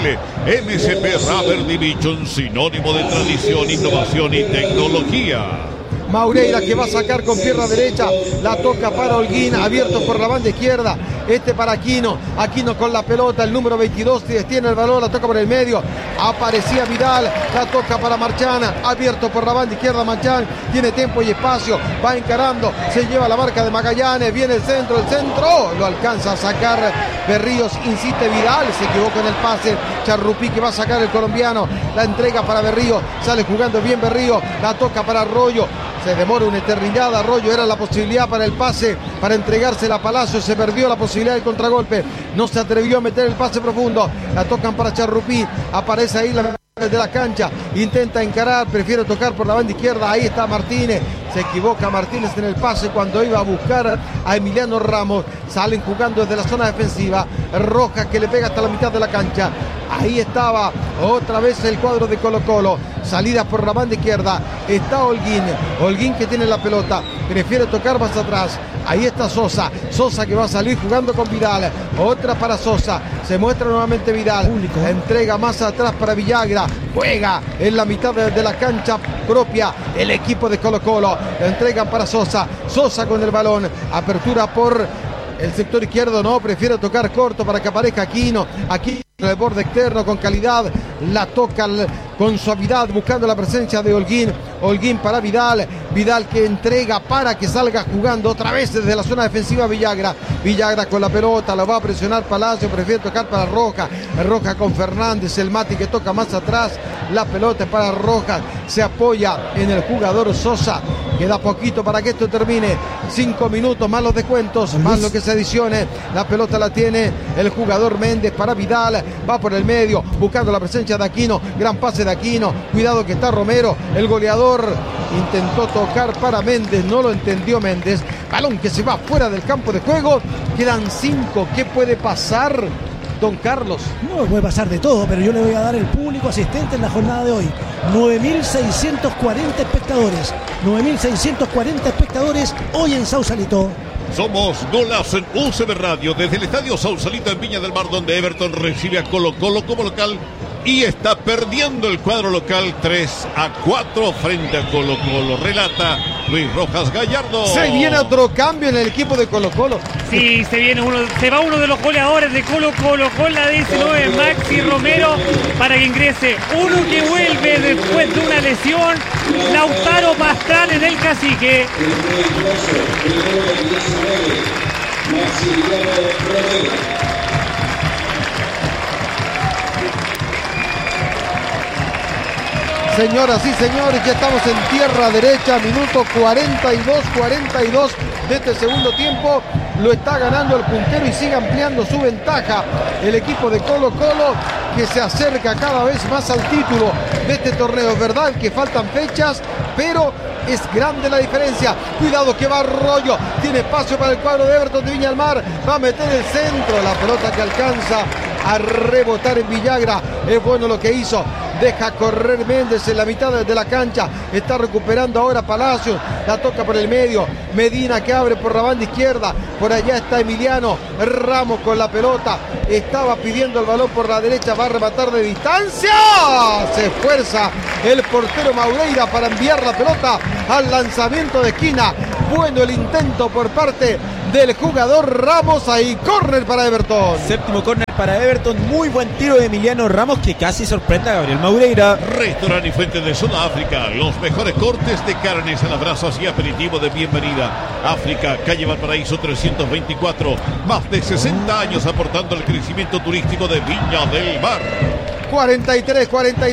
MSP Rubber Division, sinónimo de tradición, innovación y tecnología. Maureira que va a sacar con pierna derecha, la toca para Holguín, abierto por la banda izquierda, para Aquino con la pelota, el número 22 tiene el balón, la toca por el medio, aparecía Vidal, la toca para Marchán, abierto por la banda izquierda Marchán, tiene tiempo y espacio, va encarando, se lleva la marca de Magallanes, viene el centro, lo alcanza a sacar Berríos, insiste Vidal, se equivocó en el pase, Charrupí que va a sacar el colombiano, la entrega para Berrío, sale jugando bien Berrío, la toca para Arroyo, se demora una eternidad, Arroyo era la posibilidad para el pase, para entregársela a Palacio, se perdió la posibilidad del contragolpe, no se atrevió a meter el pase profundo, la tocan para Charrupí, aparece ahí la de la cancha, intenta encarar, prefiere tocar por la banda izquierda, ahí está Martínez, se equivoca Martínez en el pase cuando iba a buscar a Emiliano Ramos, salen jugando desde la zona defensiva, Rojas que le pega hasta la mitad de la cancha, ahí estaba otra vez el cuadro de Colo Colo, salida por la banda izquierda, está Holguín que tiene la pelota, prefiere tocar más atrás, ahí está Sosa que va a salir jugando con Vidal, otra para Sosa, se muestra nuevamente Vidal, entrega más atrás para Villagra, juega en la mitad de la cancha propia el equipo de Colo Colo, la entregan para Sosa con el balón, apertura por el sector izquierdo, no, prefiere tocar corto para que aparezca Aquino el borde externo con calidad, la toca con suavidad buscando la presencia de Holguín para Vidal que entrega para que salga jugando otra vez desde la zona defensiva Villagra con la pelota, lo va a presionar Palacio, prefiere tocar para Rojas con Fernández, el Mati que toca más atrás, la pelota es para Rojas, se apoya en el jugador Sosa, queda poquito para que esto termine, 5 minutos más los descuentos, más lo que se adicione, la pelota la tiene el jugador Méndez para Vidal, va por el medio buscando la presencia de Aquino, gran pase de Aquino, cuidado que está Romero, el goleador intentó tocar para Méndez, no lo entendió Méndez, balón que se va fuera del campo de juego, quedan 5, ¿qué puede pasar, don Carlos? No puede pasar de todo, pero yo le voy a dar el público asistente en la jornada de hoy, 9.640 espectadores, 9.640 espectadores hoy en Sausalito. Somos Golazo en UCB Radio desde el Estadio Sausalito en Viña del Mar, donde Everton recibe a Colo Colo como local y está perdiendo el cuadro local 3-4 frente a Colo Colo. Relata Luis Rojas Gallardo. Se viene otro cambio en el equipo de Colo Colo. Sí, se va uno de los goleadores de Colo Colo con la 19, Maxi Romero, para que ingrese uno que vuelve después de una lesión, Lautaro Pastrana en el Cacique. Señoras y señores, ya estamos en tierra derecha, minuto 42 de este segundo tiempo. lo está ganando el puntero y sigue ampliando su ventaja el equipo de Colo Colo, que se acerca cada vez más al título de este torneo. Es verdad que faltan fechas, pero es grande la diferencia. Cuidado que va Arroyo, tiene espacio para el cuadro de Everton de Viña del Mar, va a meter el centro, la pelota que alcanza a rebotar en Villagra. Es bueno lo que hizo, deja correr Méndez en la mitad de la cancha, está recuperando ahora Palacios, la toca por el medio, Medina que abre por la banda izquierda, por allá está Emiliano Ramos con la pelota, estaba pidiendo el balón por la derecha, va a rematar de distancia, se esfuerza el portero Maureira para enviar la pelota al lanzamiento de esquina. Bueno el intento por parte del jugador Ramos, ahí córner para Everton. Séptimo córner para Everton, muy buen tiro de Emiliano Ramos que casi sorprende a Gabriel Maureira. Restaurante y Fuente de Sudáfrica, los mejores cortes de carnes a las brasas y aperitivo de bienvenida. África, calle Valparaíso 324, más de 60 años aportando al crecimiento turístico de Viña del Mar. 43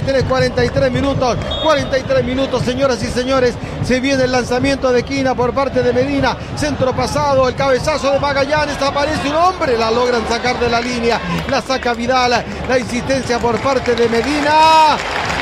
minutos, señoras y señores. Se viene el lanzamiento de esquina por parte de Medina. Centro pasado, el cabezazo de Magallanes. Aparece un hombre, la logran sacar de la línea. La saca Vidal. La insistencia por parte de Medina.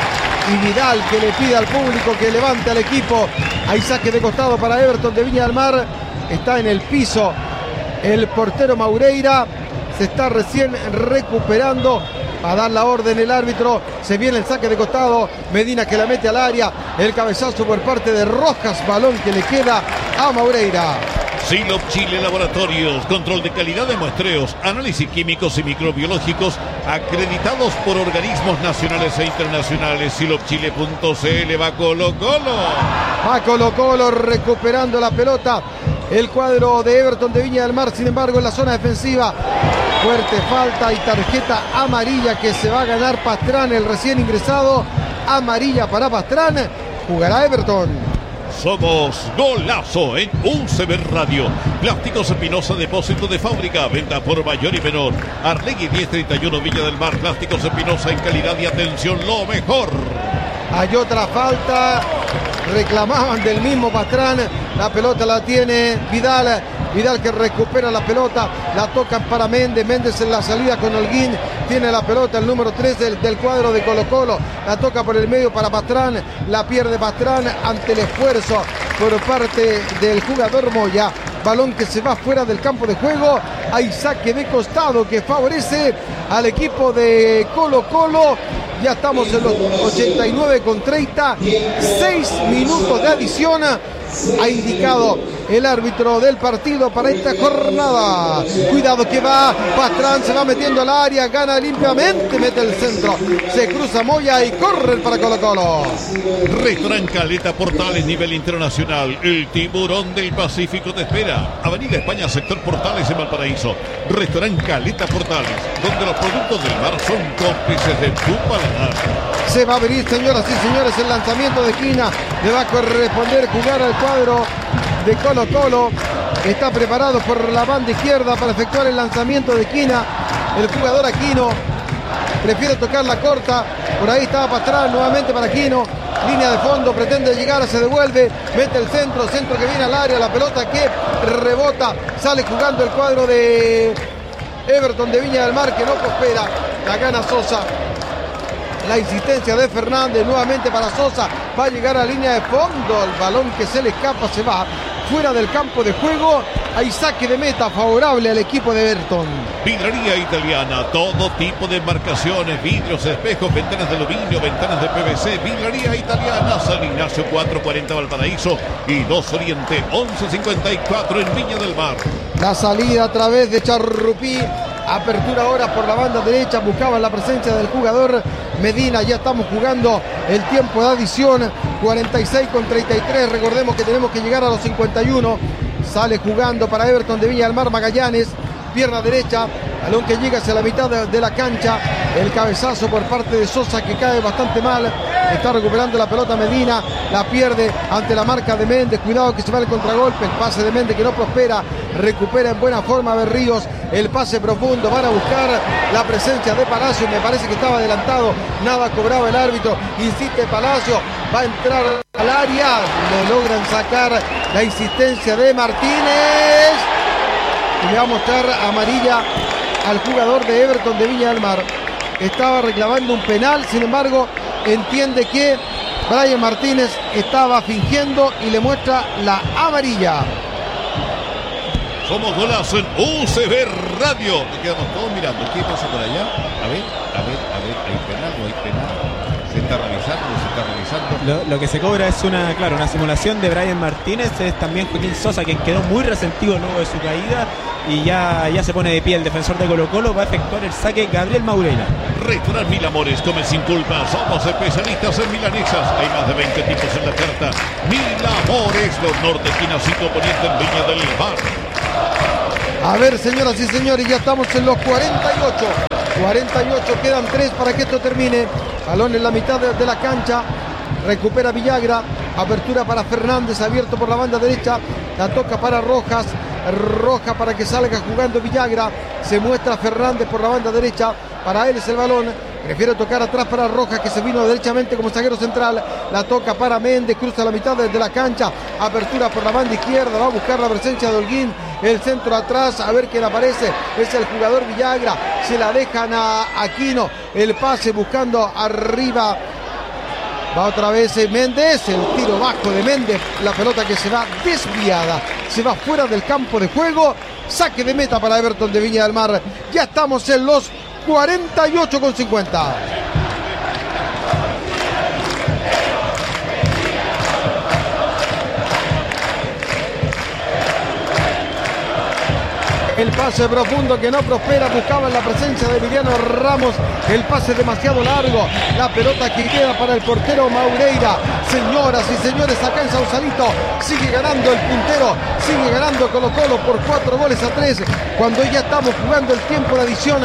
Y Vidal que le pide al público que levante al equipo. Hay saque de costado para Everton de Viña del Mar. Está en el piso el portero Maureira. Se está recién recuperando. A dar la orden el árbitro, se viene el saque de costado, Medina que la mete al área, el cabezazo por parte de Rojas, balón que le queda a Maureira. Silop Chile Laboratorios, control de calidad de muestreos, análisis químicos y microbiológicos acreditados por organismos nacionales e internacionales. Silopchile.cl. va Colo Colo. Va Colo Colo recuperando la pelota. El cuadro de Everton de Viña del Mar, sin embargo, en la zona defensiva. Fuerte falta y tarjeta amarilla que se va a ganar Pastrán, el recién ingresado. Amarilla para Pastrán. Jugará Everton. Somos Golazo en UCB Radio. Plásticos Espinosa, depósito de fábrica, venta por mayor y menor. Arlegui 1031 Viña del Mar. Plásticos Espinosa en calidad y atención, lo mejor. Hay otra falta. Reclamaban del mismo Pastrán. La pelota la tiene Vidal. Vidal que recupera la pelota, la tocan para Méndez, Méndez en la salida con Holguín, tiene la pelota el número 3 del cuadro de Colo Colo, la toca por el medio para Pastrán, la pierde Pastrán ante el esfuerzo por parte del jugador Moya, balón que se va fuera del campo de juego, hay saque de costado que favorece al equipo de Colo Colo. Ya estamos en los 89,30, 6 minutos de adición. Ha indicado el árbitro del partido para esta jornada. Cuidado que va Pastrán, se va metiendo al área, gana limpiamente, mete el centro, se cruza Moya y corre para Colo Colo. Restaurante Caleta Portales, nivel internacional. El tiburón del Pacífico te espera. Avenida España, sector Portales en Valparaíso. Restaurante Caleta Portales, donde los productos del mar son cómplices de tu paladar. Se va a abrir, señoras y señores, el lanzamiento de esquina. Le va a corresponder jugar al cuadro de Colo Colo. Está preparado por la banda izquierda para efectuar el lanzamiento de esquina. El jugador Aquino prefiere tocar la corta. Por ahí estaba Pastrán nuevamente para Aquino. Línea de fondo, pretende llegar, se devuelve, mete el centro que viene al área, la pelota que rebota, sale jugando el cuadro de Everton de Viña del Mar que no prospera. La gana Sosa. La insistencia de Fernández nuevamente para Sosa, va a llegar a línea de fondo, el balón que se le escapa se va fuera del campo de juego. Hay saque de meta favorable al equipo de Everton. Vidrería Italiana, todo tipo de embarcaciones, vidrios, espejos, ventanas de aluminio, ventanas de PVC. Vidrería Italiana, San Ignacio 440 Valparaíso y 2 Oriente 1154 en Viña del Mar. La salida a través de Charrupí. Apertura ahora por la banda derecha, buscaban la presencia del jugador Medina. Ya estamos jugando el tiempo de adición, 46,33. Recordemos que tenemos que llegar a los 51. Sale jugando para Everton de Viña del Mar Magallanes, pierna derecha, balón que llega hacia la mitad de la cancha. El cabezazo por parte de Sosa que cae bastante mal. Está recuperando la pelota Medina, la pierde ante la marca de Méndez. Cuidado que se va el contragolpe, el pase de Méndez que no prospera. Recupera en buena forma Berríos, el pase profundo. Van a buscar la presencia de Palacio, me parece que estaba adelantado. Nada cobraba el árbitro, insiste Palacio, va a entrar al área. Le logran sacar la insistencia de Martínez. y le va a mostrar amarilla al jugador de Everton de Viña del Mar. Estaba reclamando un penal, sin embargo, entiende que Brian Martínez estaba fingiendo y le muestra la amarilla. Somos Golazo en UCB Radio. Nos quedamos todos mirando. ¿Qué pasa por allá? A ver. ¿Hay penal? ¿No hay penal? ¿Se está revisando? Lo que se cobra es una simulación de Brian Martínez. Es también Joaquín Sosa, quien quedó muy resentido luego de su caída. Y ya se pone de pie el defensor de Colo-Colo. Va a efectuar el saque Gabriel Maureira. Restaurant Mil Amores, come sin culpa. Somos especialistas en milanesas. Hay más de 20 tipos en la carta. Mil Amores, los nortequinos y poniente en Viña del Mar. A ver, señoras y señores, ya estamos en los 48. 48, quedan 3 para que esto termine. Balón en la mitad de la cancha. Recupera Villagra. Apertura para Fernández, abierto por la banda derecha. La toca para Rojas. Roja para que salga jugando Villagra. Se muestra Fernández por la banda derecha. Para él es el balón. Prefiere tocar atrás para Rojas, que se vino derechamente como zaguero central. La toca para Méndez, cruza la mitad de la cancha. Apertura por la banda izquierda. Va a buscar la presencia de Holguín. El centro atrás, a ver quién aparece. Es el jugador Villagra. Se la dejan a Aquino. El pase buscando arriba. Va otra vez Méndez. El tiro bajo de Méndez. La pelota que se va desviada. Se va fuera del campo de juego. Saque de meta para Everton de Viña del Mar. Ya estamos en los 48,50. El pase profundo que no prospera, buscaba la presencia de Emiliano Ramos. El pase demasiado largo. La pelota que queda para el portero Maureira. Señoras y señores, acá en Sausalito sigue ganando el puntero. Sigue ganando Colo-Colo por 4-3. Cuando ya estamos jugando el tiempo de adición.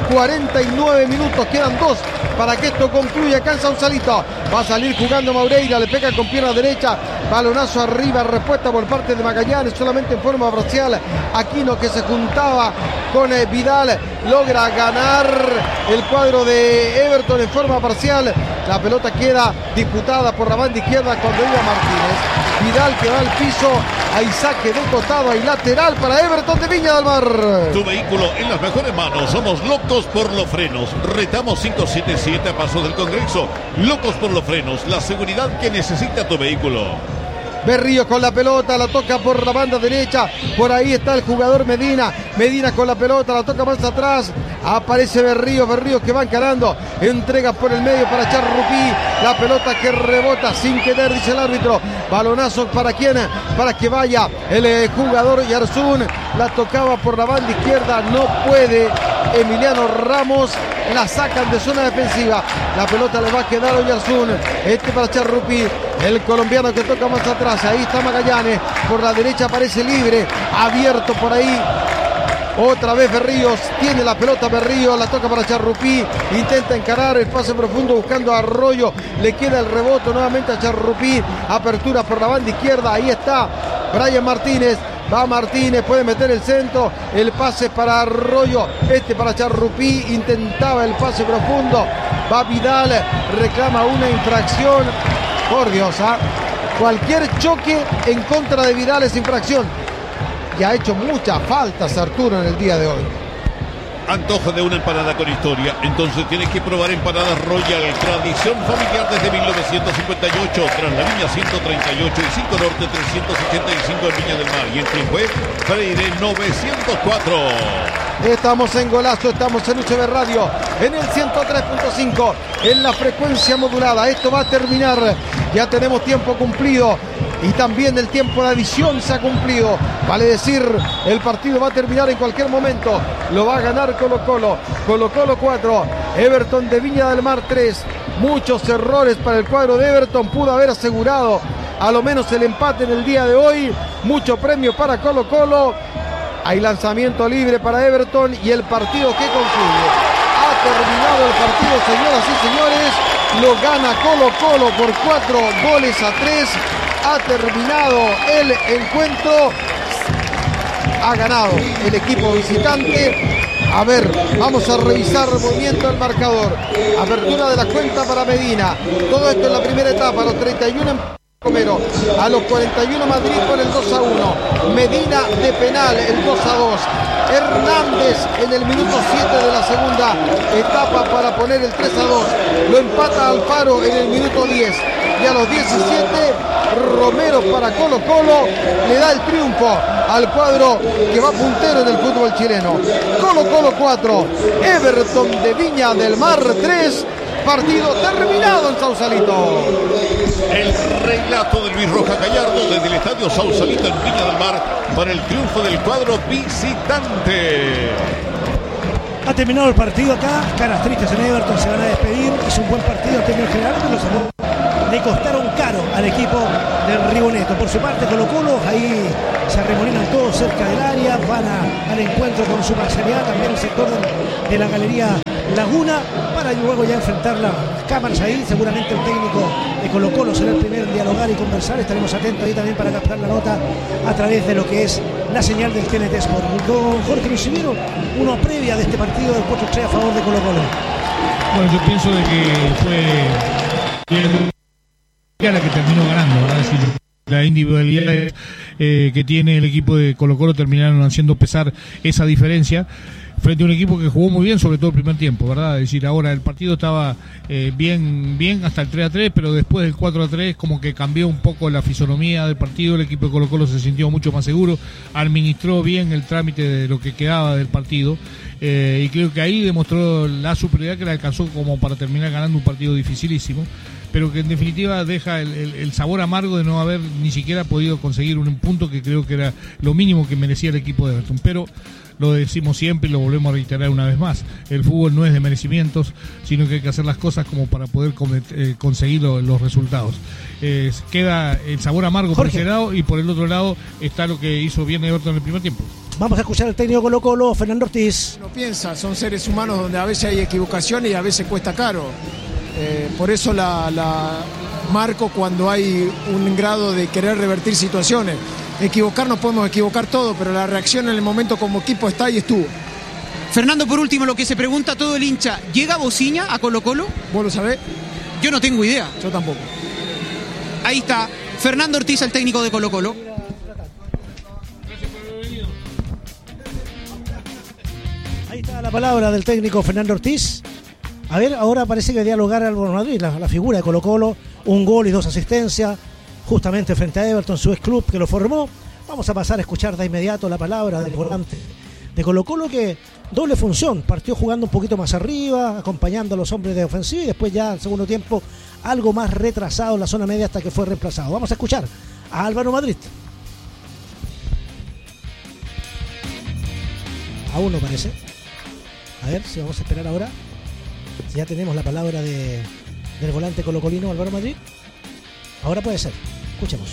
49 minutos, quedan 2 para que esto concluya acá en Sausalito. Va a salir jugando Maureira, le pega con pierna derecha. Balonazo arriba, respuesta por parte de Magallanes, solamente en forma parcial. Aquino, que se juntaba con Vidal, logra ganar el cuadro de Everton en forma parcial. La pelota queda disputada por la banda izquierda cuando iba Martínez. Vidal que va al piso, hay saque de costado, hay lateral para Everton de Viña del Mar. Tu vehículo en las mejores manos. Somos locos por los frenos. Retamos 577 a Paso del Congreso. Locos por los frenos, la seguridad que necesita tu vehículo. Berrío con la pelota, la toca por la banda derecha. Por ahí está el jugador Medina. Medina con la pelota, la toca más atrás. Aparece Berrío que va encarando. Entrega por el medio para Charrupí. La pelota que rebota sin querer, dice el árbitro. Balonazo para quién, para que vaya el jugador Yarzún. La tocaba por la banda izquierda, no puede Emiliano Ramos. La sacan de zona defensiva. La pelota le va a quedar a Yarzún. Para Charrupí, el colombiano que toca más atrás. Ahí está Magallanes. Por la derecha aparece libre. Abierto por ahí. Otra vez Berríos, tiene la pelota Berríos, la toca para Charrupí, intenta encarar el pase profundo buscando a Arroyo, le queda el rebote nuevamente a Charrupí, apertura por la banda izquierda, ahí está Brian Martínez, va Martínez, puede meter el centro, el pase para Arroyo, para Charrupí, intentaba el pase profundo, va Vidal, reclama una infracción, por Dios, cualquier choque en contra de Vidal es infracción. Y ha hecho muchas faltas Arturo en el día de hoy. Antojo de una empanada con historia. Entonces tienes que probar empanadas Royal. Tradición familiar desde 1958. Tras la línea 138 y 5 Norte 385 en Viña del Mar. Y el tren fue Freire 904. Estamos en Golazo, estamos en UCB Radio, en el 103.5, en la frecuencia modulada. Esto va a terminar, ya tenemos tiempo cumplido y también el tiempo de adición se ha cumplido. Vale decir, el partido va a terminar en cualquier momento. Lo va a ganar Colo-Colo. Colo-Colo 4, Everton de Viña del Mar 3. Muchos errores para el cuadro de Everton. Pudo haber asegurado a lo menos el empate en el día de hoy. Mucho premio para Colo-Colo. Hay lanzamiento libre para Everton y el partido que concluye. Ha terminado el partido, señoras y señores. Lo gana Colo-Colo por 4-3. Ha terminado el encuentro. Ha ganado el equipo visitante. A ver, vamos a revisar el movimiento del marcador. Apertura de la cuenta para Medina. Todo esto en la primera etapa, los 31 Romero. A los 41 Madrid por el 2-1. Medina de penal, el 2-2. Hernández en el minuto 7 de la segunda etapa para poner el 3-2. Lo empata Alfaro en el minuto 10. Y a los 17 Romero para Colo Colo le da el triunfo al cuadro que va puntero en el fútbol chileno. Colo Colo 4, Everton de Viña del Mar 3. Partido terminado en Sausalito. El relato de Luis Rojas Gallardo desde el estadio Sausalito en Viña del Mar para el triunfo del cuadro visitante. Ha terminado el partido acá, caras tristes en Everton, se van a despedir. Hizo un buen partido en términos generales, pero le costaron caro al equipo del Riboneto. Por su parte, Colo Colo, ahí se arremolinan todos cerca del área, van al encuentro con su parcialidad, también el sector de la galería Laguna, para luego ya enfrentar las cámaras ahí. Seguramente el técnico de Colo Colo será el primero en dialogar y conversar. Estaremos atentos ahí también para captar la nota a través de lo que es la señal del TNT Sport. Don Jorge Lucimiro, una previa de este partido del 4-3 a favor de Colo Colo. Bueno, yo pienso de que fue la que terminó ganando, ¿verdad? Es decir, la individualidad que tiene el equipo de Colo Colo terminaron haciendo pesar esa diferencia frente a un equipo que jugó muy bien, sobre todo el primer tiempo, ¿verdad? Es decir, ahora el partido estaba bien hasta el 3-3, pero después del 4-3 como que cambió un poco la fisonomía del partido. El equipo de Colo Colo se sintió mucho más seguro, administró bien el trámite de lo que quedaba del partido, y creo que ahí demostró la superioridad que le alcanzó como para terminar ganando un partido dificilísimo, pero que en definitiva deja el sabor amargo de no haber ni siquiera podido conseguir un punto que creo que era lo mínimo que merecía el equipo de Everton. Pero lo decimos siempre y lo volvemos a reiterar una vez más: el fútbol no es de merecimientos, sino que hay que hacer las cosas como para poder conseguir los resultados. Queda el sabor amargo, Jorge, por ese lado, y por el otro lado está lo que hizo bien Everton en el primer tiempo. Vamos a escuchar al técnico Colo Colo, Fernando Ortiz. No piensa, son seres humanos donde a veces hay equivocaciones y a veces cuesta caro. Por eso la marco cuando hay un grado de querer revertir situaciones. Equivocarnos podemos equivocar todo, pero la reacción en el momento como equipo está y estuvo. Fernando, por último, lo que se pregunta todo el hincha: ¿llega Bociña a Colo Colo? ¿Vos lo sabés? Yo no tengo idea. Yo tampoco. Ahí está Fernando Ortiz, el técnico de Colo Colo. Ahí está la palabra del técnico Fernando Ortiz. A ver, ahora parece que dialogar Álvaro Madrid, la figura de Colo Colo, un gol y 2 asistencias, justamente frente a Everton, su ex club que lo formó. Vamos a pasar a escuchar de inmediato la palabra del volante de Colo Colo, que doble función, partió jugando un poquito más arriba, acompañando a los hombres de ofensiva, y después ya al segundo tiempo algo más retrasado en la zona media hasta que fue reemplazado. Vamos a escuchar a Álvaro Madrid. Aún no parece. A ver si vamos a esperar ahora. Si ya tenemos la palabra del volante colocolino Álvaro Madrid. Ahora puede ser. Escuchemos.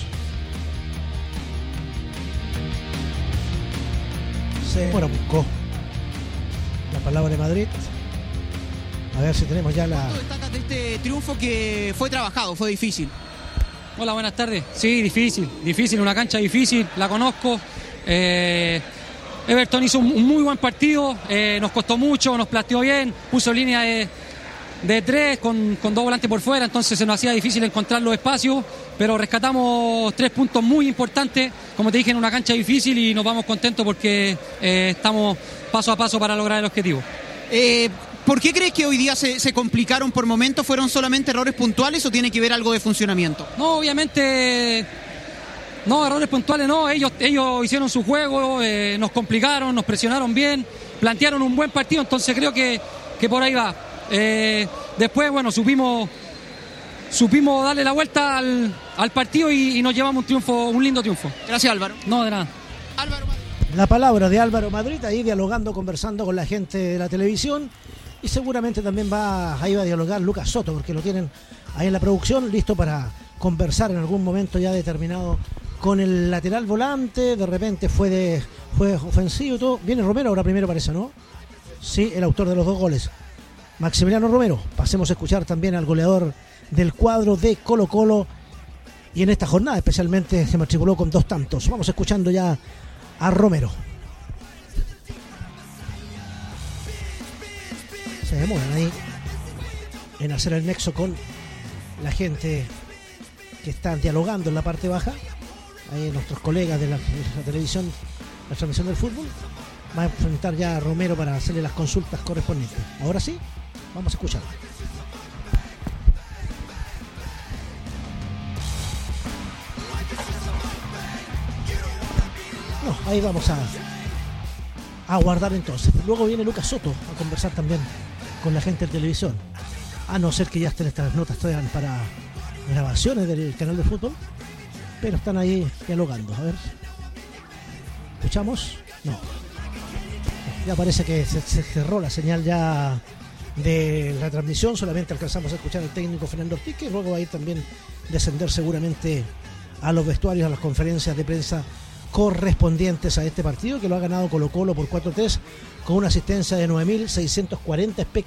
Bueno, buscó la palabra de Madrid. A ver si tenemos ya la... ¿Cuánto destacas de este triunfo que fue trabajado, fue difícil? Hola, buenas tardes. Sí, difícil, una cancha difícil, la conozco. Everton hizo un muy buen partido, nos costó mucho, nos planteó bien, puso línea de 3 con 2 volantes por fuera, entonces se nos hacía difícil encontrar los espacios, pero rescatamos 3 puntos muy importantes, como te dije, en una cancha difícil, y nos vamos contentos porque estamos paso a paso para lograr el objetivo. ¿Por qué crees que hoy día se complicaron por momentos? ¿Fueron solamente errores puntuales o tiene que ver algo de funcionamiento? No, obviamente... No, errores puntuales no, ellos hicieron su juego, nos complicaron, nos presionaron bien, plantearon un buen partido, entonces creo que por ahí va. Después, bueno, supimos darle la vuelta al partido y nos llevamos un lindo triunfo. Gracias, Álvaro. No, de nada. Álvaro Madrid. La palabra de Álvaro Madrid, ahí dialogando, conversando con la gente de la televisión, y seguramente también ahí va a dialogar Lucas Soto, porque lo tienen ahí en la producción, listo para conversar en algún momento ya determinado con el lateral volante. De repente fue ofensivo y todo. Viene Romero ahora primero, parece, ¿no? Sí, el autor de los 2 goles, Maximiliano Romero. Pasemos a escuchar también al goleador del cuadro de Colo Colo, y en esta jornada especialmente se matriculó con 2 tantos. Vamos escuchando ya a Romero. Se demoran ahí en hacer el nexo con la gente que están dialogando en la parte baja. Ahí nuestros colegas de la televisión, la transmisión del fútbol, va a enfrentar ya a Romero para hacerle las consultas correspondientes. Ahora sí, vamos a escuchar. No, ahí vamos a guardar entonces. Luego viene Lucas Soto a conversar también con la gente de televisión. A no ser que ya estén estas notas todavía para grabaciones del canal de fútbol, pero están ahí dialogando. A ver, ¿escuchamos? No. Ya parece que se cerró la señal ya de la transmisión. Solamente alcanzamos a escuchar al técnico Fernando Ortiz, que luego va a ir también descender seguramente a los vestuarios, a las conferencias de prensa correspondientes a este partido, que lo ha ganado Colo-Colo por 4-3 con una asistencia de 9.640